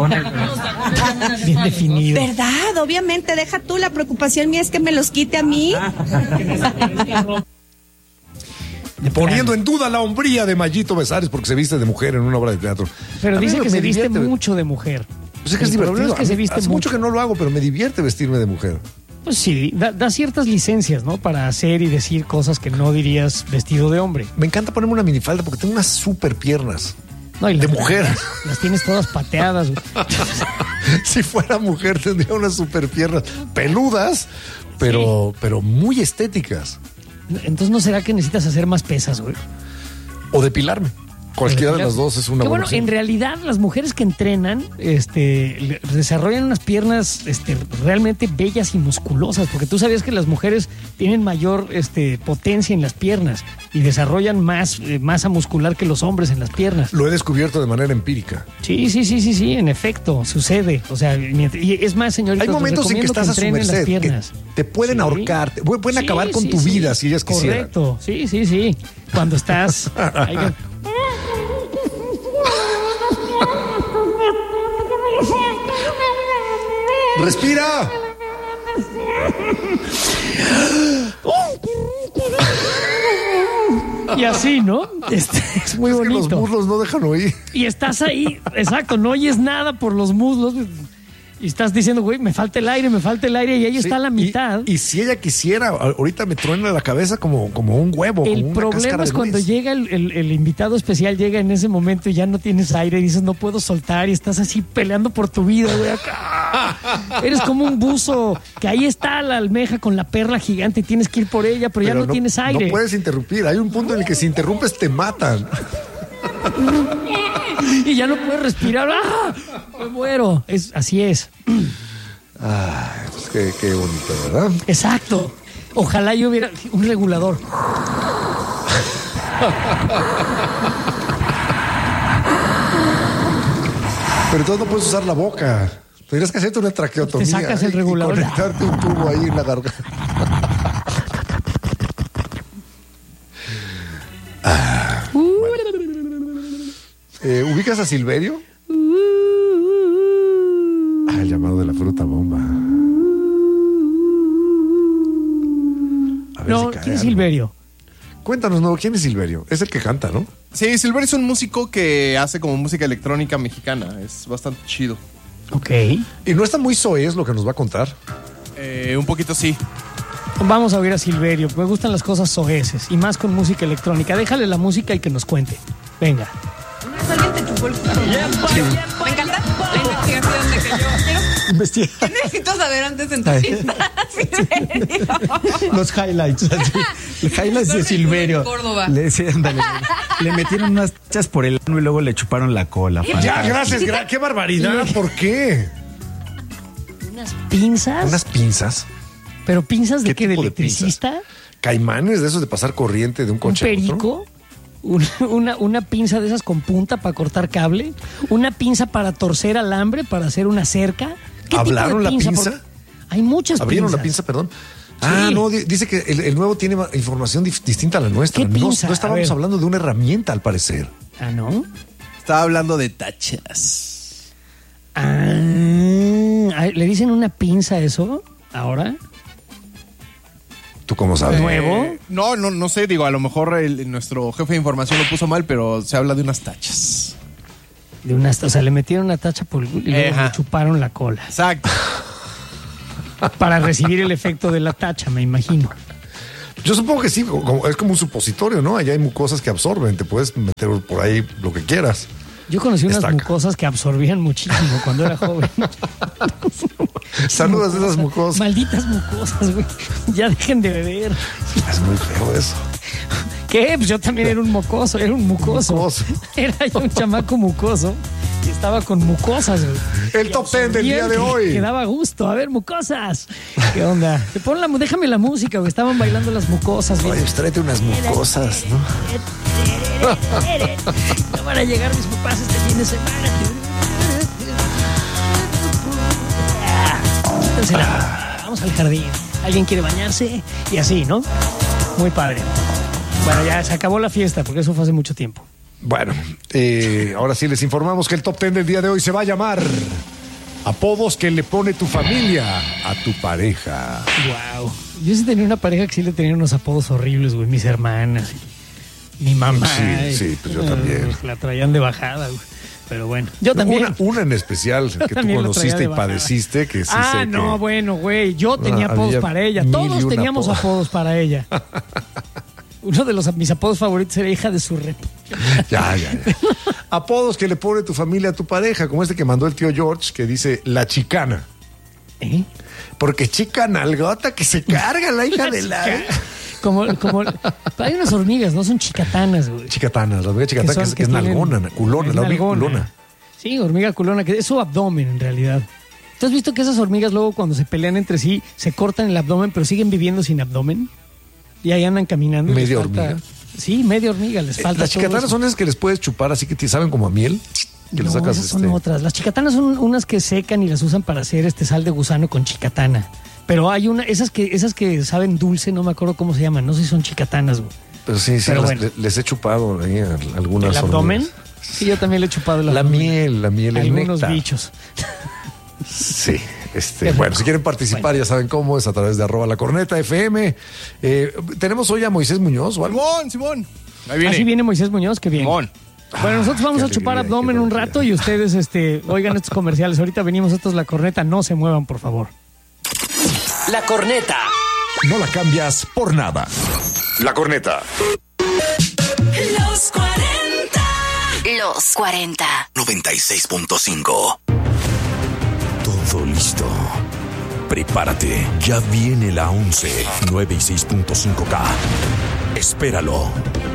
definido. ¿Verdad? Obviamente, deja tú, la preocupación mía es que me los quite a mí. Poniendo en duda la hombría de Mayito Besares porque se viste de mujer en una obra de teatro. Pero dice que se viste mucho de mujer. Pues es que es divertido. Es que se viste hace mucho que no lo hago, pero me divierte vestirme de mujer. Pues sí, da, da ciertas licencias, ¿no? Para hacer y decir cosas que no dirías vestido de hombre. Me encanta ponerme una minifalda porque tengo unas super piernas. No, y de las, mujer. Las, las tienes todas pateadas. Si fuera mujer tendría unas super piernas peludas, pero, sí. pero muy estéticas. Entonces, ¿no será que necesitas hacer más pesas, güey? O depilarme. Cualquiera de las dos es una que buena bueno, opción. En realidad las mujeres que entrenan este, desarrollan unas piernas este, realmente bellas y musculosas, porque tú sabías que las mujeres tienen mayor este, potencia en las piernas y desarrollan más eh, masa muscular que los hombres en las piernas. Lo he descubierto de manera empírica. Sí, sí, sí, sí, sí, en efecto, sucede. O sea, y es más, señorita, hay momentos en que estás que a su merced, las piernas. Que te pueden sí. ahorcar, te pueden sí, acabar con sí, tu sí. vida si ellas quisieran. Correcto, sí, sí, sí. Cuando estás... hay que... ¡Respira! Y así, ¿no? Este, es muy es bonito. Que los muslos no dejan oír. Y estás ahí, exacto, no oyes nada por los muslos. Y estás diciendo, güey, me falta el aire, me falta el aire, y ahí sí, está la mitad. Y, y si ella quisiera, ahorita me truena la cabeza como, como un huevo. El como una problema es cuando nuez. llega el, el, el invitado especial, llega en ese momento y ya no tienes aire, y dices, no puedo soltar, y estás así peleando por tu vida, güey. Eres como un buzo, que ahí está la almeja con la perla gigante, y tienes que ir por ella, pero, pero ya no, no tienes aire. No puedes interrumpir, hay un punto en el que si interrumpes te matan. Y ya no puedes respirar. ¡Ah! Me muero. Es, así es. Ah, pues qué, qué bonito, ¿verdad? Exacto. Ojalá yo hubiera un regulador. Pero entonces no puedes usar la boca. Tendrías que hacerte una traqueotomía. Te sacas el regulador. Y conectarte un tubo ahí en la garganta. Ah, bueno. eh, ¿Ubicas a Silverio? Ah, el llamado de la fruta bomba. A ver no, si ¿quién es Silverio? Cuéntanos, ¿no? ¿Quién es Silverio? Es el que canta, ¿no? Sí, Silverio es un músico que hace como música electrónica mexicana. Es bastante chido. Ok. ¿Y no está muy soez lo que nos va a contar? Eh, un poquito sí. Vamos a oír a Silverio. Me gustan las cosas soeces y más con música electrónica. Déjale la música y que nos cuente. Venga. ¿Alguien te chupó el culo? Sí. Me encanta la investigación de que yo quiero... Investiga. ¿Qué necesito saber antes en tu fiesta? Los highlights. Así. Los highlights de Silverio. Le, sí, andale, le metieron unas chas por el ano y luego le chuparon la cola. Ya, gracias. Gra- ¡Qué barbaridad! ¿Por qué? ¿Unas pinzas? ¿Unas pinzas? ¿Pero pinzas de qué? ¿De electricista? De ¿Caimanes de esos de pasar corriente de un coche? ¿Un perico? Una, una, una pinza de esas con punta para cortar cable, una pinza para torcer alambre, para hacer una cerca. ¿Qué ¿Hablaron tipo de pinza? la pinza? Porque hay muchas ¿Abrieron pinzas. la pinza, perdón? Ah, sí. No, dice que el, el nuevo tiene información dif- distinta a la nuestra. ¿Qué no, pinza? no estábamos hablando de una herramienta, al parecer. Ah, ¿no? Estaba hablando de tachas. Ah, ¿le dicen una pinza a eso ahora? ¿Tú cómo sabes? ¿Nuevo? Eh, no, no, no sé, digo, a lo mejor el, nuestro jefe de información lo puso mal, pero se habla de unas tachas. De unas, o sea, le metieron una tacha por el culo y luego le chuparon la cola. Exacto. Para recibir el efecto de la tacha, me imagino. Yo supongo que sí, como, es como un supositorio, ¿no? Allá hay mucosas que absorben, te puedes meter por ahí lo que quieras. Yo conocí unas Estaca. mucosas que absorbían muchísimo cuando era joven. Saludas a esas mucosas. Malditas mucosas, güey. Ya dejen de beber. Es muy feo eso. ¿Qué? Pues yo también era un mocoso, era un mucoso. Mucoso. Era yo un chamaco mucoso y estaba con mucosas, güey. El top ten del día de hoy. Que daba gusto. A ver, mucosas. ¿Qué onda? Te pon la, déjame la música, güey. Estaban bailando las mucosas. Oye, pues tráete unas mucosas, ¿no? No van a llegar mis papás este fin de semana. Vamos al jardín. ¿Alguien quiere bañarse? Y así, ¿no? Muy padre. Bueno, ya se acabó la fiesta, porque eso fue hace mucho tiempo. Bueno, eh, ahora sí les informamos que el top ten del día de hoy se va a llamar apodos que le pone tu familia a tu pareja. Wow. Yo sí tenía una pareja que sí le tenía unos apodos horribles, güey. Mis hermanas, mi mamá. Sí, sí, pues yo también. La traían de bajada, güey. Pero bueno, yo también. Una, una en especial que tú conociste y padeciste, que sí ah, sé no, que... bueno, güey. Yo tenía Ah, apodos había para ella. mil y Todos un teníamos apodos. apodos para ella. Uno de los mis apodos favoritos era hija de su rep. Ya, ya, ya. Apodos que le pone tu familia a tu pareja, como este que mandó el tío George, que dice la chicana. ¿Eh? Porque chica nalgota que se carga la hija de la... Como, como, hay unas hormigas, no son chicatanas, güey. Chicatana, la hormiga chicatana que, son- es, que que es tienen- nalgona, culona, es la hormiga nalgona. culona. Sí, hormiga culona, que es su abdomen en realidad. ¿Tú has visto que esas hormigas luego cuando se pelean entre sí se cortan el abdomen pero siguen viviendo sin abdomen? Y ahí andan caminando. y les ¿Media falta- hormiga? Sí, media hormiga, les Eh, falta. Las todo chicatanas eso. son esas que les puedes chupar así que te saben como a miel. Que le No, sacas esas son este- otras. Las chicatanas son unas que secan y las usan para hacer este sal de gusano con chicatana. Pero hay una, esas que, esas que saben dulce, no me acuerdo cómo se llaman, no sé si son chicatanas, güey. Pero sí, sí, Pero las- bueno. le- les he chupado ahí a algunas ¿El abdomen? hormigas. Sí, yo también le he chupado el La abdomen. miel, la miel, el Algunos néctar. bichos. Sí, este, Qué bueno, rico. si quieren participar ya saben cómo es a través de arroba la corneta F M. Eh, tenemos hoy a Moisés Muñoz o algo. Simón, Simón. Ahí viene. Así viene Moisés Muñoz, que bien. Simón. Bueno, nosotros vamos qué a chupar alegría, abdomen qué un alegría. rato y ustedes este, oigan estos comerciales. Ahorita venimos, esto es La Corneta, no se muevan, por favor. La corneta. No la cambias por nada. La corneta. Los cuarenta. Los cuarenta. noventa y seis punto cinco. Todo listo. Prepárate. Ya viene la once. nueve y seis punto cinco K. Espéralo.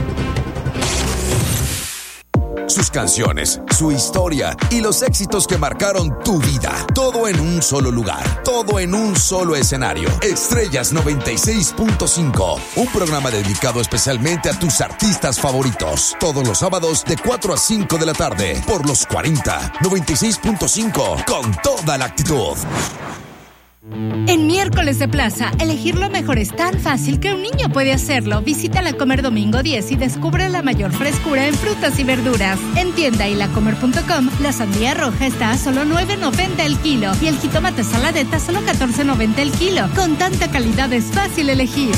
Sus canciones, su historia y los éxitos que marcaron tu vida. Todo en un solo lugar. Todo en un solo escenario. Estrellas noventa y seis punto cinco. Un programa dedicado especialmente a tus artistas favoritos. Todos los sábados de cuatro a cinco de la tarde. Por los cuarenta. noventa y seis punto cinco. Con toda la actitud. En Miércoles de Plaza, elegir lo mejor es tan fácil que un niño puede hacerlo. Visita La Comer Domingo diez y descubre la mayor frescura en frutas y verduras. En tienda y lacomer punto com, la sandía roja está a solo nueve noventa el kilo y el jitomate saladeta a solo catorce noventa el kilo. Con tanta calidad es fácil elegir.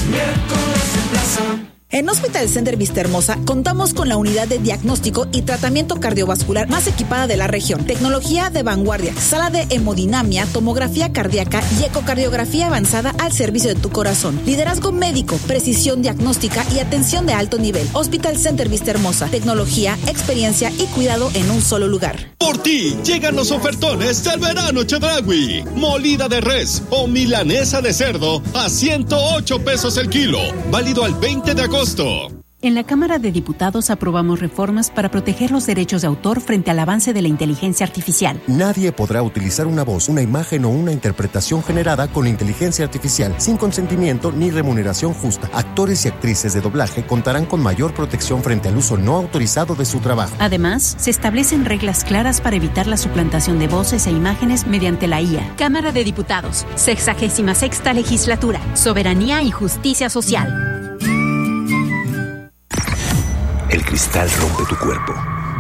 En Hospital Center Vista Hermosa contamos con la unidad de diagnóstico y tratamiento cardiovascular más equipada de la región. Tecnología de vanguardia, sala de hemodinamia, tomografía cardíaca y ecocardiografía avanzada al servicio de tu corazón. Liderazgo médico, precisión diagnóstica y atención de alto nivel. Hospital Center Vista Hermosa. Tecnología, experiencia y cuidado en un solo lugar. Por ti llegan los ofertones del verano Chedraui. Molida de res o milanesa de cerdo a ciento ocho pesos el kilo. Válido al veinte de agosto. En la Cámara de Diputados aprobamos reformas para proteger los derechos de autor frente al avance de la inteligencia artificial. Nadie podrá utilizar una voz, una imagen o una interpretación generada con inteligencia artificial sin consentimiento ni remuneración justa. Actores y actrices de doblaje contarán con mayor protección frente al uso no autorizado de su trabajo. Además, se establecen reglas claras para evitar la suplantación de voces e imágenes mediante la I A. Cámara de Diputados, sexagésima sexta legislatura, soberanía y justicia social. El cristal rompe tu cuerpo.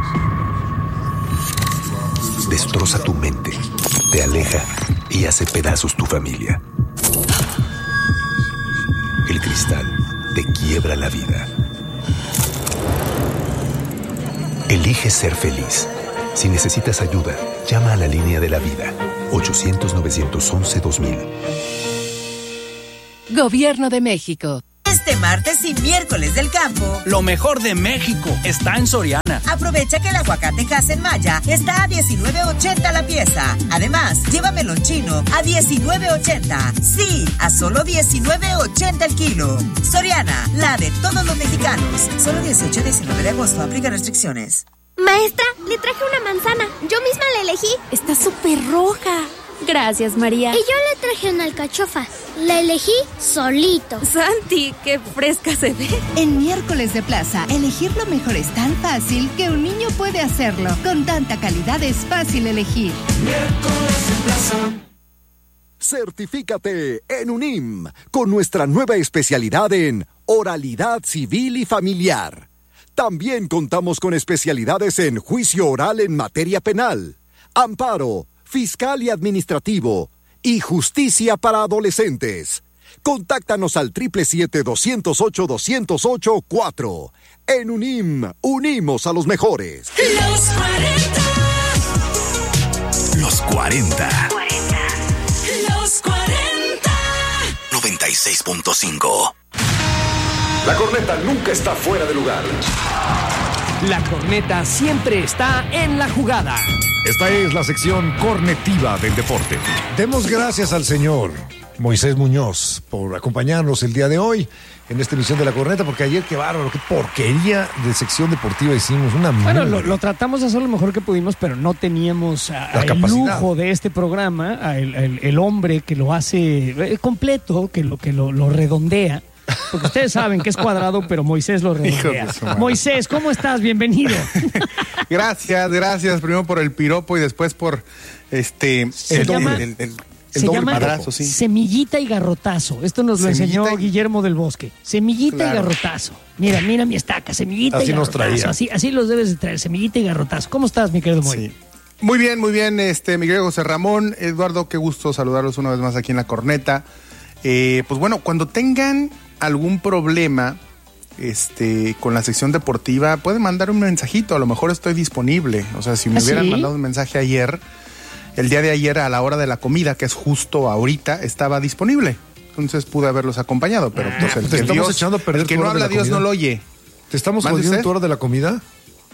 Destroza tu mente. Te aleja y hace pedazos tu familia. El cristal te quiebra la vida. Elige ser feliz. Si necesitas ayuda, llama a la línea de la vida. ochocientos, novecientos once, dos mil. Gobierno de México. Este martes y miércoles del campo, lo mejor de México está en Soriana. Aprovecha que el aguacate Hass Maya está a diecinueve ochenta la pieza. Además, lleva melón chino a diecinueve ochenta. Sí, a solo diecinueve ochenta el kilo. Soriana, la de todos los mexicanos. Solo dieciocho y diecinueve de agosto. Aplica restricciones. Maestra, le traje una manzana. Yo misma la elegí. Está súper roja. Gracias, María. Y yo le traje una alcachofa. La elegí solito. Santi, qué fresca se ve. En miércoles de plaza, elegir lo mejor es tan fácil que un niño puede hacerlo. Con tanta calidad es fácil elegir. Miércoles de plaza. Certifícate en UNIM con nuestra nueva especialidad en oralidad civil y familiar. También contamos con especialidades en juicio oral en materia penal, amparo, fiscal y administrativo y justicia para adolescentes. Contáctanos al siete siete siete, dos cero ocho, dos cero ocho cuatro. En UNIM, unimos a los mejores. Los cuarenta. Los cuarenta. Los cuarenta. noventa y seis punto cinco. La corneta nunca está fuera de lugar. La corneta siempre está en la jugada. Esta es la sección cornetiva del deporte. Demos gracias al señor Moisés Muñoz por acompañarnos el día de hoy en esta emisión de La Corneta, porque ayer, qué bárbaro, qué porquería de sección deportiva hicimos. Una bueno, lo, lo tratamos de hacer lo mejor que pudimos, pero no teníamos a, a el lujo de este programa, a el, el, el hombre que lo hace eh, completo, que lo, que lo, lo redondea. Porque ustedes saben que es cuadrado, pero Moisés lo redondea. Moisés, ¿cómo estás? Bienvenido. Gracias, gracias. Primero por el piropo y después por este Se el llama, doble, el, el, el se doble llama padrazo, sí. Semillita y garrotazo. Esto nos lo Semillita enseñó y... Guillermo del Bosque. Semillita claro. y garrotazo. Mira, mira mi estaca, semillita así y nos garrotazo. Traía. Así, así los debes de traer, semillita y garrotazo. ¿Cómo estás, mi querido Moy? Sí. Muy bien, muy bien, este, mi querido José Ramón, Eduardo, qué gusto saludarlos una vez más aquí en La Corneta. Eh, pues bueno, cuando tengan algún problema este, con la sección deportiva, pueden mandar un mensajito, a lo mejor estoy disponible. O sea, si me ¿Ah, hubieran sí? mandado un mensaje ayer, el día de ayer a la hora de la comida, que es justo ahorita, estaba disponible. Entonces pude haberlos acompañado, pero ah, pues el te que, estamos Dios, echando a perder el que no habla Dios comida. No lo oye. ¿Te estamos jodiendo tu hora de la comida?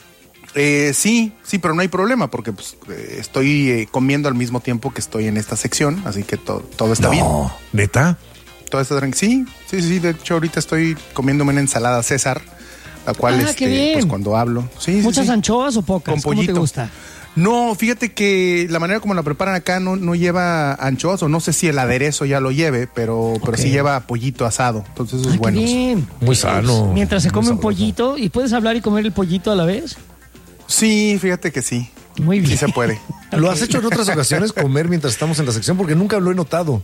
Eh, sí, sí, pero no hay problema porque pues, eh, estoy eh, comiendo al mismo tiempo que estoy en esta sección, así que to- todo está no, bien. ¿Neta? Todo está tranquilo. Sí, sí, sí, de hecho ahorita estoy comiéndome una ensalada César, la cual ah, este, pues cuando hablo. Sí, ¿Muchas sí, sí. anchoas o pocas? Con pollito. ¿Cómo te gusta? No, fíjate que la manera como la preparan acá no, no lleva anchoas, o no sé si el aderezo ya lo lleve, pero, okay. pero sí lleva pollito asado. Entonces eso es ah, bueno. Bien. Muy sano. Mientras se come Muy un pollito, ¿y puedes hablar y comer el pollito a la vez? Sí, fíjate que sí. Muy bien. Sí se puede. ¿Lo has hecho en otras ocasiones, comer mientras estamos en la sección? Porque nunca lo he notado.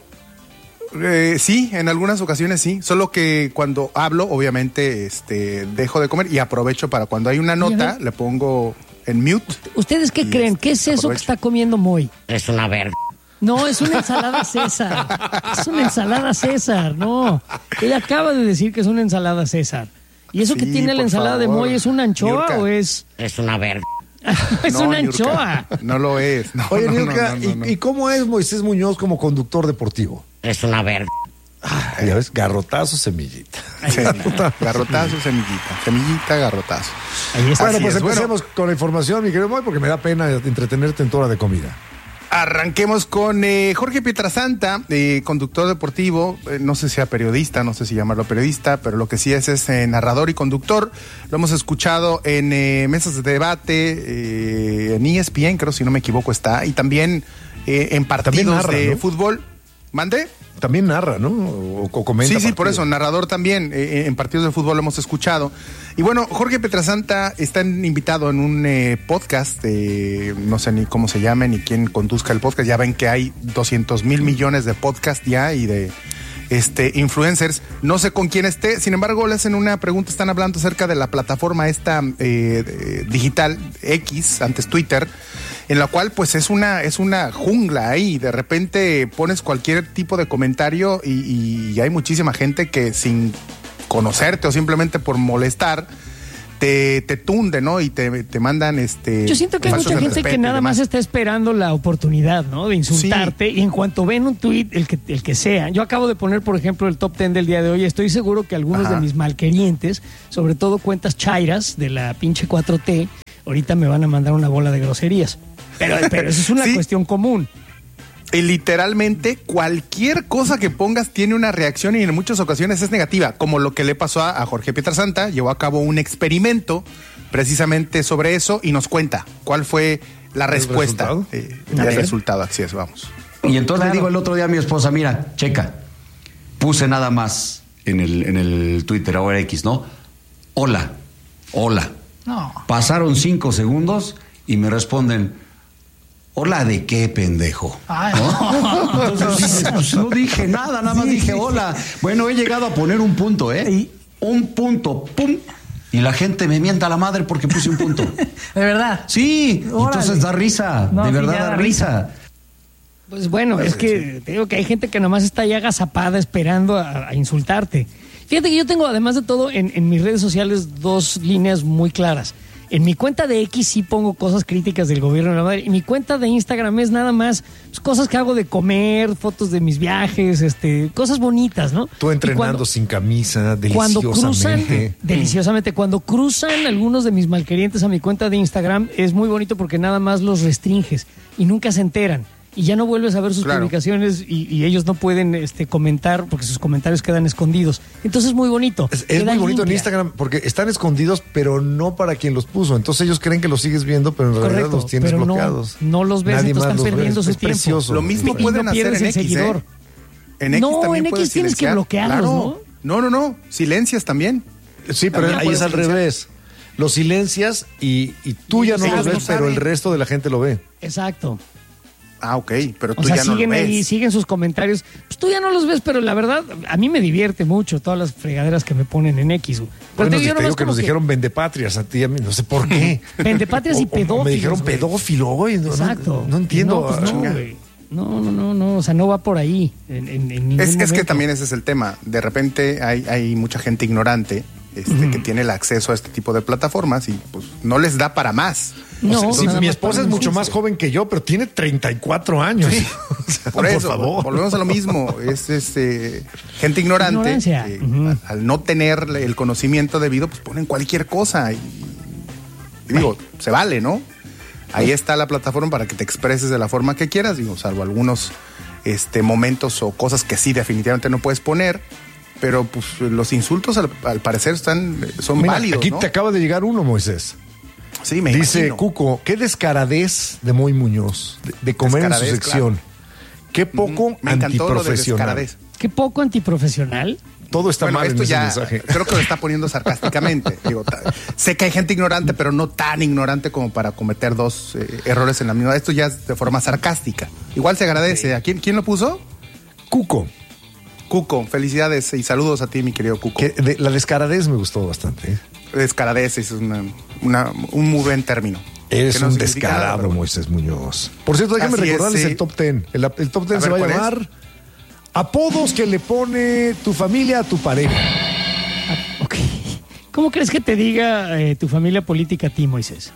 Eh, sí, en algunas ocasiones sí, solo que cuando hablo, obviamente, este, dejo de comer y aprovecho para cuando hay una nota, le pongo en mute. ¿Ustedes qué creen? ¿Qué es eso aprovecho. que está comiendo Moy? Es una verga. No, es una ensalada César. Es una ensalada César, no. Ella acaba de decir que es una ensalada César. ¿Y eso sí, que tiene la ensalada favor. de Moy es una anchoa Niurka. o es...? Es una verga. Es no, una Niurka. anchoa. No lo es. No, Oye, no, Niurka, no, no, no, no. ¿y, ¿y cómo es Moisés Muñoz como conductor deportivo? Es una verga. Ah, ya ves, garrotazo, semillita. Sí, garrotazo, semillita. Semillita, garrotazo. Ahí está. Bueno, pues es. empecemos bueno, con la información, mi querido Moy, porque me da pena entretenerte en tu hora de comida. Arranquemos con eh, Jorge Pietrasanta, eh, conductor deportivo, eh, no sé si sea periodista, no sé si llamarlo periodista, pero lo que sí es es eh, narrador y conductor. Lo hemos escuchado en eh, mesas de debate, eh, en E S P N, creo si no me equivoco está, y también eh, en partidos narra, de ¿no? fútbol. ¿Mande? También narra, ¿no? O, o comenta. Sí, sí, partidos. por eso, narrador también. Eh, en partidos de fútbol lo hemos escuchado. Y bueno, Jorge Pietrasanta está invitado en un eh, podcast, eh, no sé ni cómo se llame, ni quién conduzca el podcast. Ya ven que hay doscientos mil millones de podcasts ya y de este influencers. No sé con quién esté, sin embargo le hacen una pregunta, están hablando acerca de la plataforma esta eh, digital X, antes Twitter, en la cual pues es una, es una jungla ahí. De repente pones cualquier tipo de comentario y, y hay muchísima gente que sin conocerte o simplemente por molestar, Te, te tunde, ¿no? Y te, te mandan este. Yo siento que hay mucha gente que nada más está esperando la oportunidad, ¿no? De insultarte. Sí. Y en cuanto ven un tuit, el que, el que sea. Yo acabo de poner, por ejemplo, el top ten del día de hoy. Estoy seguro que algunos Ajá. de mis malquerientes, sobre todo cuentas chairas de la pinche cuatro T, ahorita me van a mandar una bola de groserías. Pero, pero eso es una ¿Sí? cuestión común. Y literalmente cualquier cosa que pongas tiene una reacción y en muchas ocasiones es negativa, como lo que le pasó a, a Jorge Pietrasanta. Llevó a cabo un experimento precisamente sobre eso y nos cuenta cuál fue la respuesta. ¿El resultado? Eh, el resultado, así es, vamos. Y entonces claro. le digo el otro día a mi esposa, mira, checa, puse nada más en el, en el Twitter, ahora X, ¿no? Hola, hola. No. Pasaron cinco segundos y me responden, ¿hola de qué, pendejo? ¿No? Entonces, pues, no dije nada, nada más sí, dije hola. Bueno, he llegado a poner un punto, ¿eh? Y un punto, pum. Y la gente me mienta a la madre porque puse un punto. ¿De verdad? Sí, Órale. Entonces da risa, no, de verdad sí, da, da risa. risa. Pues bueno, es que te digo que hay gente que nomás está ahí agazapada esperando a, a insultarte. Fíjate que yo tengo, además de todo, en, en mis redes sociales dos líneas muy claras. En mi cuenta de X sí pongo cosas críticas del gobierno de la madre. Y mi cuenta de Instagram es nada más pues, cosas que hago de comer, fotos de mis viajes, este, cosas bonitas, ¿no? Tú entrenando cuando, sin camisa, deliciosamente. Cuando cruzan, deliciosamente. Cuando cruzan algunos de mis malquerientes a mi cuenta de Instagram, es muy bonito porque nada más los restringes y nunca se enteran. Y ya no vuelves a ver sus claro. publicaciones y, y ellos no pueden este, comentar porque sus comentarios quedan escondidos. Entonces es muy bonito. Es, es muy bonito limpia. En Instagram porque están escondidos, pero no para quien los puso. Entonces ellos creen que los sigues viendo, pero en Correcto, realidad los tienes pero bloqueados. No, no los ves, Nadie entonces están perdiendo ves. su Es tiempo. Precioso. Lo mismo pueden no hacer en X, seguidor. ¿eh? En X no, también en X tienes silenciar. que bloquearlos, claro. ¿no? No, no, no. Silencias también. Sí, pero también ahí es al silenciar. revés. Los silencias y, y tú ya no los ves, pero el resto de la gente lo ve. Exacto. Ah, ok, pero tú o sea, ya no siguen lo ves. ahí, siguen sus comentarios. Pues tú ya no los ves, pero la verdad, a mí me divierte mucho todas las fregaderas que me ponen en X. Pero bueno, te digo, yo te digo que nos que... dijeron vendepatrias a ti y a mí, no sé por qué. Vendepatrias y pedófilos. Me dijeron güey. pedófilo hoy. No, Exacto. No, no entiendo. No, pues no, güey. No, no, no, no, o sea, no va por ahí. En, en, en ningún es, es que momento. también ese es el tema. De repente hay, hay mucha gente ignorante este, uh-huh. que tiene el acceso a este tipo de plataformas y pues no les da para más. No, o sea, sí, mi esposa es mucho sí, más joven que yo, pero tiene treinta y cuatro años. Sí. O sea, por eso, por favor. volvemos a lo mismo. Es este, gente ignorante que, uh-huh. al, al no tener el conocimiento debido, pues ponen cualquier cosa. Y, y digo, Ay. se vale, ¿no? Ahí está la plataforma para que te expreses de la forma que quieras, digo, salvo algunos este, momentos o cosas que sí definitivamente no puedes poner. Pero pues los insultos al, al parecer están, son Mira, válidos, aquí ¿no? te acaba de llegar uno, Moisés. Sí, me Dice imagino. Cuco, qué descaradez de Moy Muñoz, de, de comer descaradez, en su sección. Claro. Qué poco mm, me antiprofesional. De qué poco antiprofesional. Todo está bueno, mal esto en ya, ese mensaje. Creo que lo está poniendo sarcásticamente. Digo, ta, sé que hay gente ignorante, pero no tan ignorante como para cometer dos eh, errores en la misma. Esto ya es de forma sarcástica. Igual se agradece. Sí. ¿A quién, quién lo puso? Cuco. Cuco, felicidades y saludos a ti, mi querido Cuco. Que de, la descaradez me gustó bastante. ¿eh? Descaradez es una, una, un muy buen término. Eres no un descarado, nada, Moisés Muñoz. Por cierto, déjame Así recordarles es, sí. el top ten. El, el top ten a se ver, va a llamar es? Apodos que le pone tu familia a tu pareja. Ah, ok. ¿Cómo crees que te diga eh, tu familia política a ti, Moisés?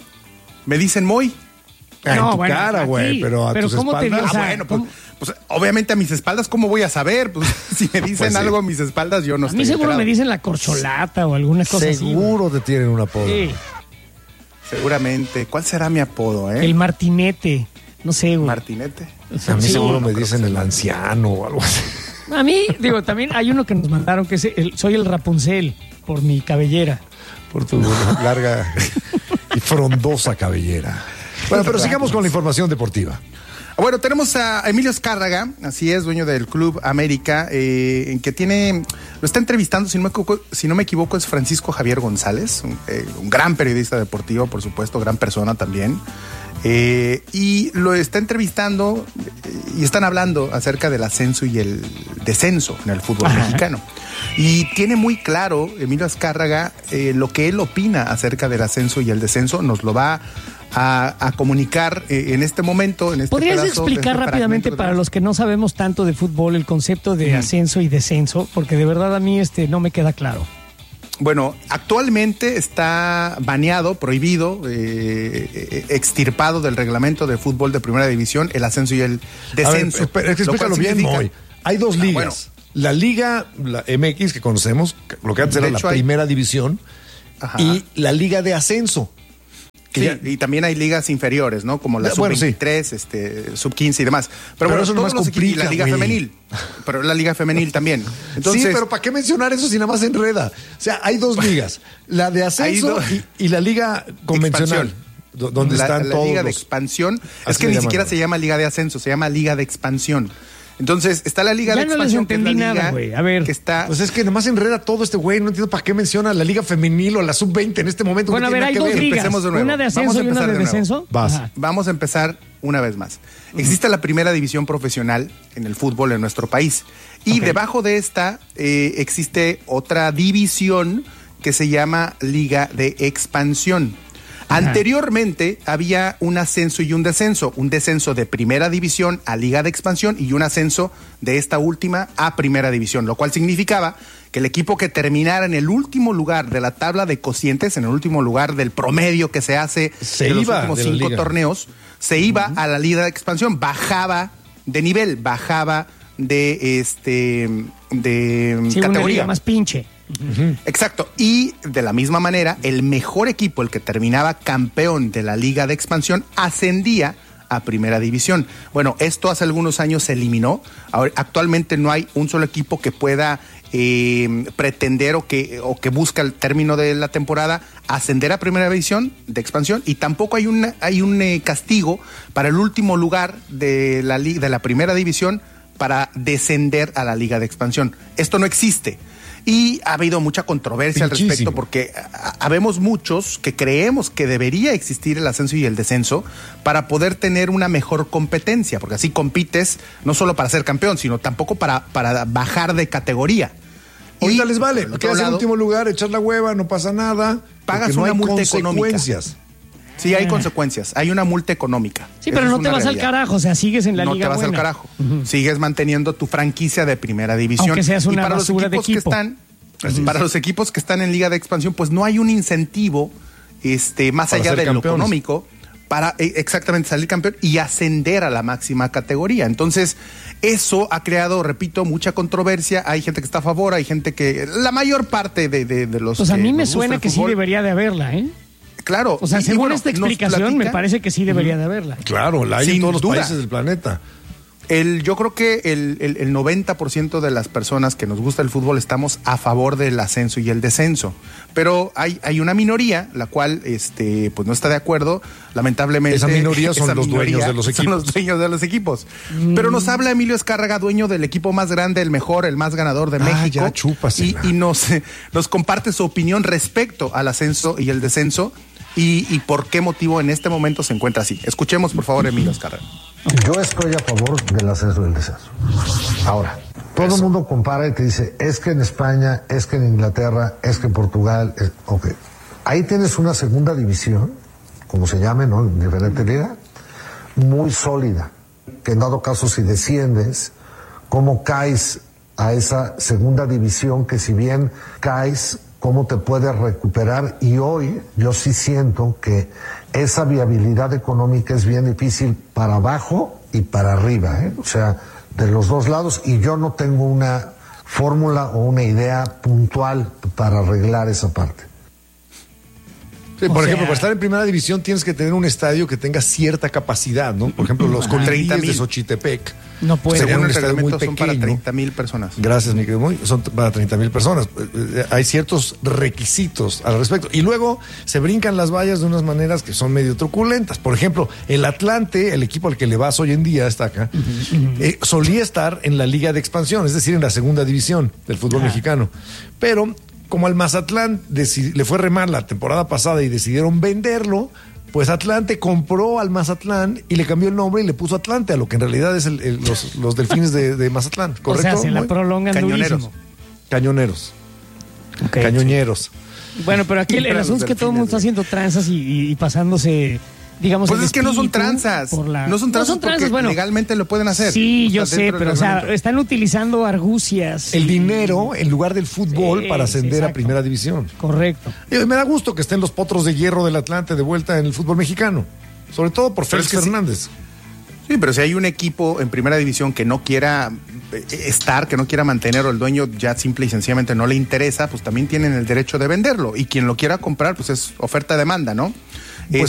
Me dicen Moy. Ah, no, en tu bueno, cara, güey, pero a pero tus ¿cómo espaldas. Te, o sea, ah, bueno, pues, pues obviamente a mis espaldas, ¿cómo voy a saber? Pues si me dicen pues sí. algo a mis espaldas, yo no a estoy mí seguro enterado. Me dicen la corcholata o alguna cosa seguro así. Seguro te tienen un apodo. Sí. Seguramente. ¿Cuál será mi apodo, eh? El Martinete. No sé, güey. ¿Martinete? O sea, a mí sí, seguro no me dicen el anciano o algo así. A mí, digo, también hay uno que nos mandaron que es el, soy el Rapunzel por mi cabellera. Por tu larga y frondosa cabellera. Bueno, pero sigamos con la información deportiva. Bueno, tenemos a Emilio Azcárraga, así es, dueño del Club América, eh, en que tiene, lo está entrevistando, si no me equivoco, si no me equivoco es Francisco Javier González, un, eh, un gran periodista deportivo, por supuesto, gran persona también. Eh, y lo está entrevistando y están hablando acerca del ascenso y el descenso en el fútbol Ajá. mexicano. Y tiene muy claro Emilio Azcárraga eh, lo que él opina acerca del ascenso y el descenso. Nos lo va a, a comunicar eh, en este momento. En este ¿Podrías explicar este rápidamente para los que no sabemos tanto de fútbol el concepto de mm. ascenso y descenso? Porque de verdad a mí este no me queda claro. Bueno, actualmente está baneado, prohibido, eh, extirpado del reglamento de fútbol de primera división el ascenso y el descenso. A ver, explícalo bien, Moy. Hay dos ligas. Ah, bueno. La liga, la M X que conocemos, lo que antes era la hay... primera división, Ajá. y la liga de ascenso. Sí, ya... y también hay ligas inferiores, ¿no? Como la bueno, sub veintitrés, sí. este, sub quince y demás. Pero, pero bueno, eso nomás complica, y la liga wey. femenil. Pero la liga femenil también. Entonces, sí, pero ¿para qué mencionar eso si nada más enreda? O sea, hay dos ligas. La de ascenso do... y, y la liga convencional. Expansión. Donde la, están la todos liga los... de expansión. Es que ni llaman, siquiera ¿no? se llama liga de ascenso, se llama liga de expansión. Entonces, está la Liga ya de no Expansión, les entendí que es la liga nada, güey. A ver. Que está... Pues es que nomás enreda todo este güey. No entiendo para qué menciona la Liga Femenil o la sub veinte en este momento. Bueno, no a ver, hay dos ligas. De una de ascenso y una de, de descenso. Vas. Vamos a empezar una vez más. Uh-huh. Existe la primera división profesional en el fútbol en nuestro país. Y okay. debajo de esta eh, existe otra división que se llama Liga de Expansión. Anteriormente había un ascenso y un descenso, un descenso de primera división a Liga de Expansión y un ascenso de esta última a primera división, lo cual significaba que el equipo que terminara en el último lugar de la tabla de cocientes, en el último lugar del promedio que se hace se de los iba últimos de cinco torneos, se iba uh-huh. a la Liga de Expansión, bajaba de nivel, bajaba de este de sí, categoría. Una liga más pinche. Uh-huh. Exacto, y de la misma manera el mejor equipo, el que terminaba campeón de la Liga de Expansión, ascendía a primera división. Bueno, esto hace algunos años se eliminó. Ahora, actualmente no hay un solo equipo que pueda eh, pretender o que, o que busca el término de la temporada ascender a primera división de expansión, y tampoco hay, una, hay un eh, castigo para el último lugar de la, de la primera división para descender a la Liga de Expansión. Esto no existe. Y ha habido mucha controversia Pinchísimo. al respecto porque habemos muchos que creemos que debería existir el ascenso y el descenso para poder tener una mejor competencia, porque así compites no solo para ser campeón, sino tampoco para, para bajar de categoría. Ahorita les vale, quedas en último lugar, echar la hueva, no pasa nada. Pagas no una hay multa económica. Sí, hay Ah. consecuencias. Hay una multa económica. Sí, pero Esa no es te una vas realidad. al carajo, o sea, sigues en la no liga te vas buena. al carajo. Uh-huh. Sigues manteniendo tu franquicia de primera división. Aunque seas una y para los basura de equipos que equipo. están, para los equipos que están en Liga de Expansión, pues no hay un incentivo este, más Para allá ser de campeones. lo económico para eh, exactamente salir campeón y ascender a la máxima categoría. Entonces, eso ha creado, repito, mucha controversia. Hay gente que está a favor, hay gente que... La mayor parte de, de, de los... Pues a que mí me nos gusta suena el que sí fútbol, debería de haberla, ¿eh? Claro. O sea, y, según y bueno, esta nos explicación, platica, me parece que sí debería de haberla. Claro, la hay Sin en todos los duda. países del planeta. El, yo creo que el, el, el noventa por ciento de las personas que nos gusta el fútbol estamos a favor del ascenso y el descenso. Pero hay, hay una minoría, la cual este, pues no está de acuerdo, lamentablemente. Esa minoría son esa los minoría dueños de los equipos. Son los dueños de los equipos. Mm. Pero nos habla Emilio Azcárraga, dueño del equipo más grande, el mejor, el más ganador de Ah, México. ya, chúpasela. y y nos, nos comparte su opinión respecto al ascenso y el descenso. Y, y por qué motivo en este momento se encuentra así. Escuchemos, por favor, Emilio Azcárraga. Yo estoy a favor del ascenso y del descenso. Ahora, todo el mundo compara y te dice, es que en España, es que en Inglaterra, es que en Portugal, es... ok. Ahí tienes una segunda división, como se llame, ¿no? En diferente liga, muy sólida, que en dado caso si desciendes, ¿cómo caes a esa segunda división que si bien caes, cómo te puedes recuperar? Y hoy yo sí siento que esa viabilidad económica es bien difícil para abajo y para arriba, ¿eh? O sea, de los dos lados, y yo no tengo una fórmula o una idea puntual para arreglar esa parte. Sí, por O ejemplo, sea- para estar en primera división tienes que tener un estadio que tenga cierta capacidad, ¿no? Por ejemplo, los Ajá. colibríes treinta de mil. Xochitepec. No puede. Sería Según un el estadio muy reglamento son para pequeño. treinta mil personas. Gracias, mi querido Moy. Son para treinta mil personas. Eh, eh, Hay ciertos requisitos al respecto. Y luego se brincan las vallas de unas maneras que son medio truculentas. Por ejemplo, el Atlante, el equipo al que le vas hoy en día, está acá, eh, solía estar en la Liga de Expansión, es decir, en la segunda división del fútbol Ah. mexicano. Pero como al Mazatlán deci- le fue re mal la temporada pasada y decidieron venderlo, Pues Atlante compró al Mazatlán y le cambió el nombre y le puso Atlante, a lo que en realidad es el, el, los, los delfines de, de Mazatlán, ¿correcto? O sea, se la prolongan Cañoneros. durísimo. Cañoneros. Okay, Cañoñeros. Sí. Bueno, pero aquí el, el asunto es que todo el mundo está haciendo tranzas y, y, y pasándose, digamos... Pues es que no son tranzas. La... No son tranzas, no son tranzas porque bueno, legalmente lo pueden hacer. Sí, yo sé, pero o sea, están utilizando argucias. El y... dinero en lugar del fútbol sí, para ascender sí, a primera división. Correcto. Y me da gusto que estén los potros de hierro del Atlante de vuelta en el fútbol mexicano. Sobre todo por Félix Fernández. Sí. sí, pero si hay un equipo en primera división que no quiera estar, que no quiera mantener, o el dueño ya simple y sencillamente no le interesa, pues también tienen el derecho de venderlo. Y quien lo quiera comprar, pues es oferta-demanda, ¿no?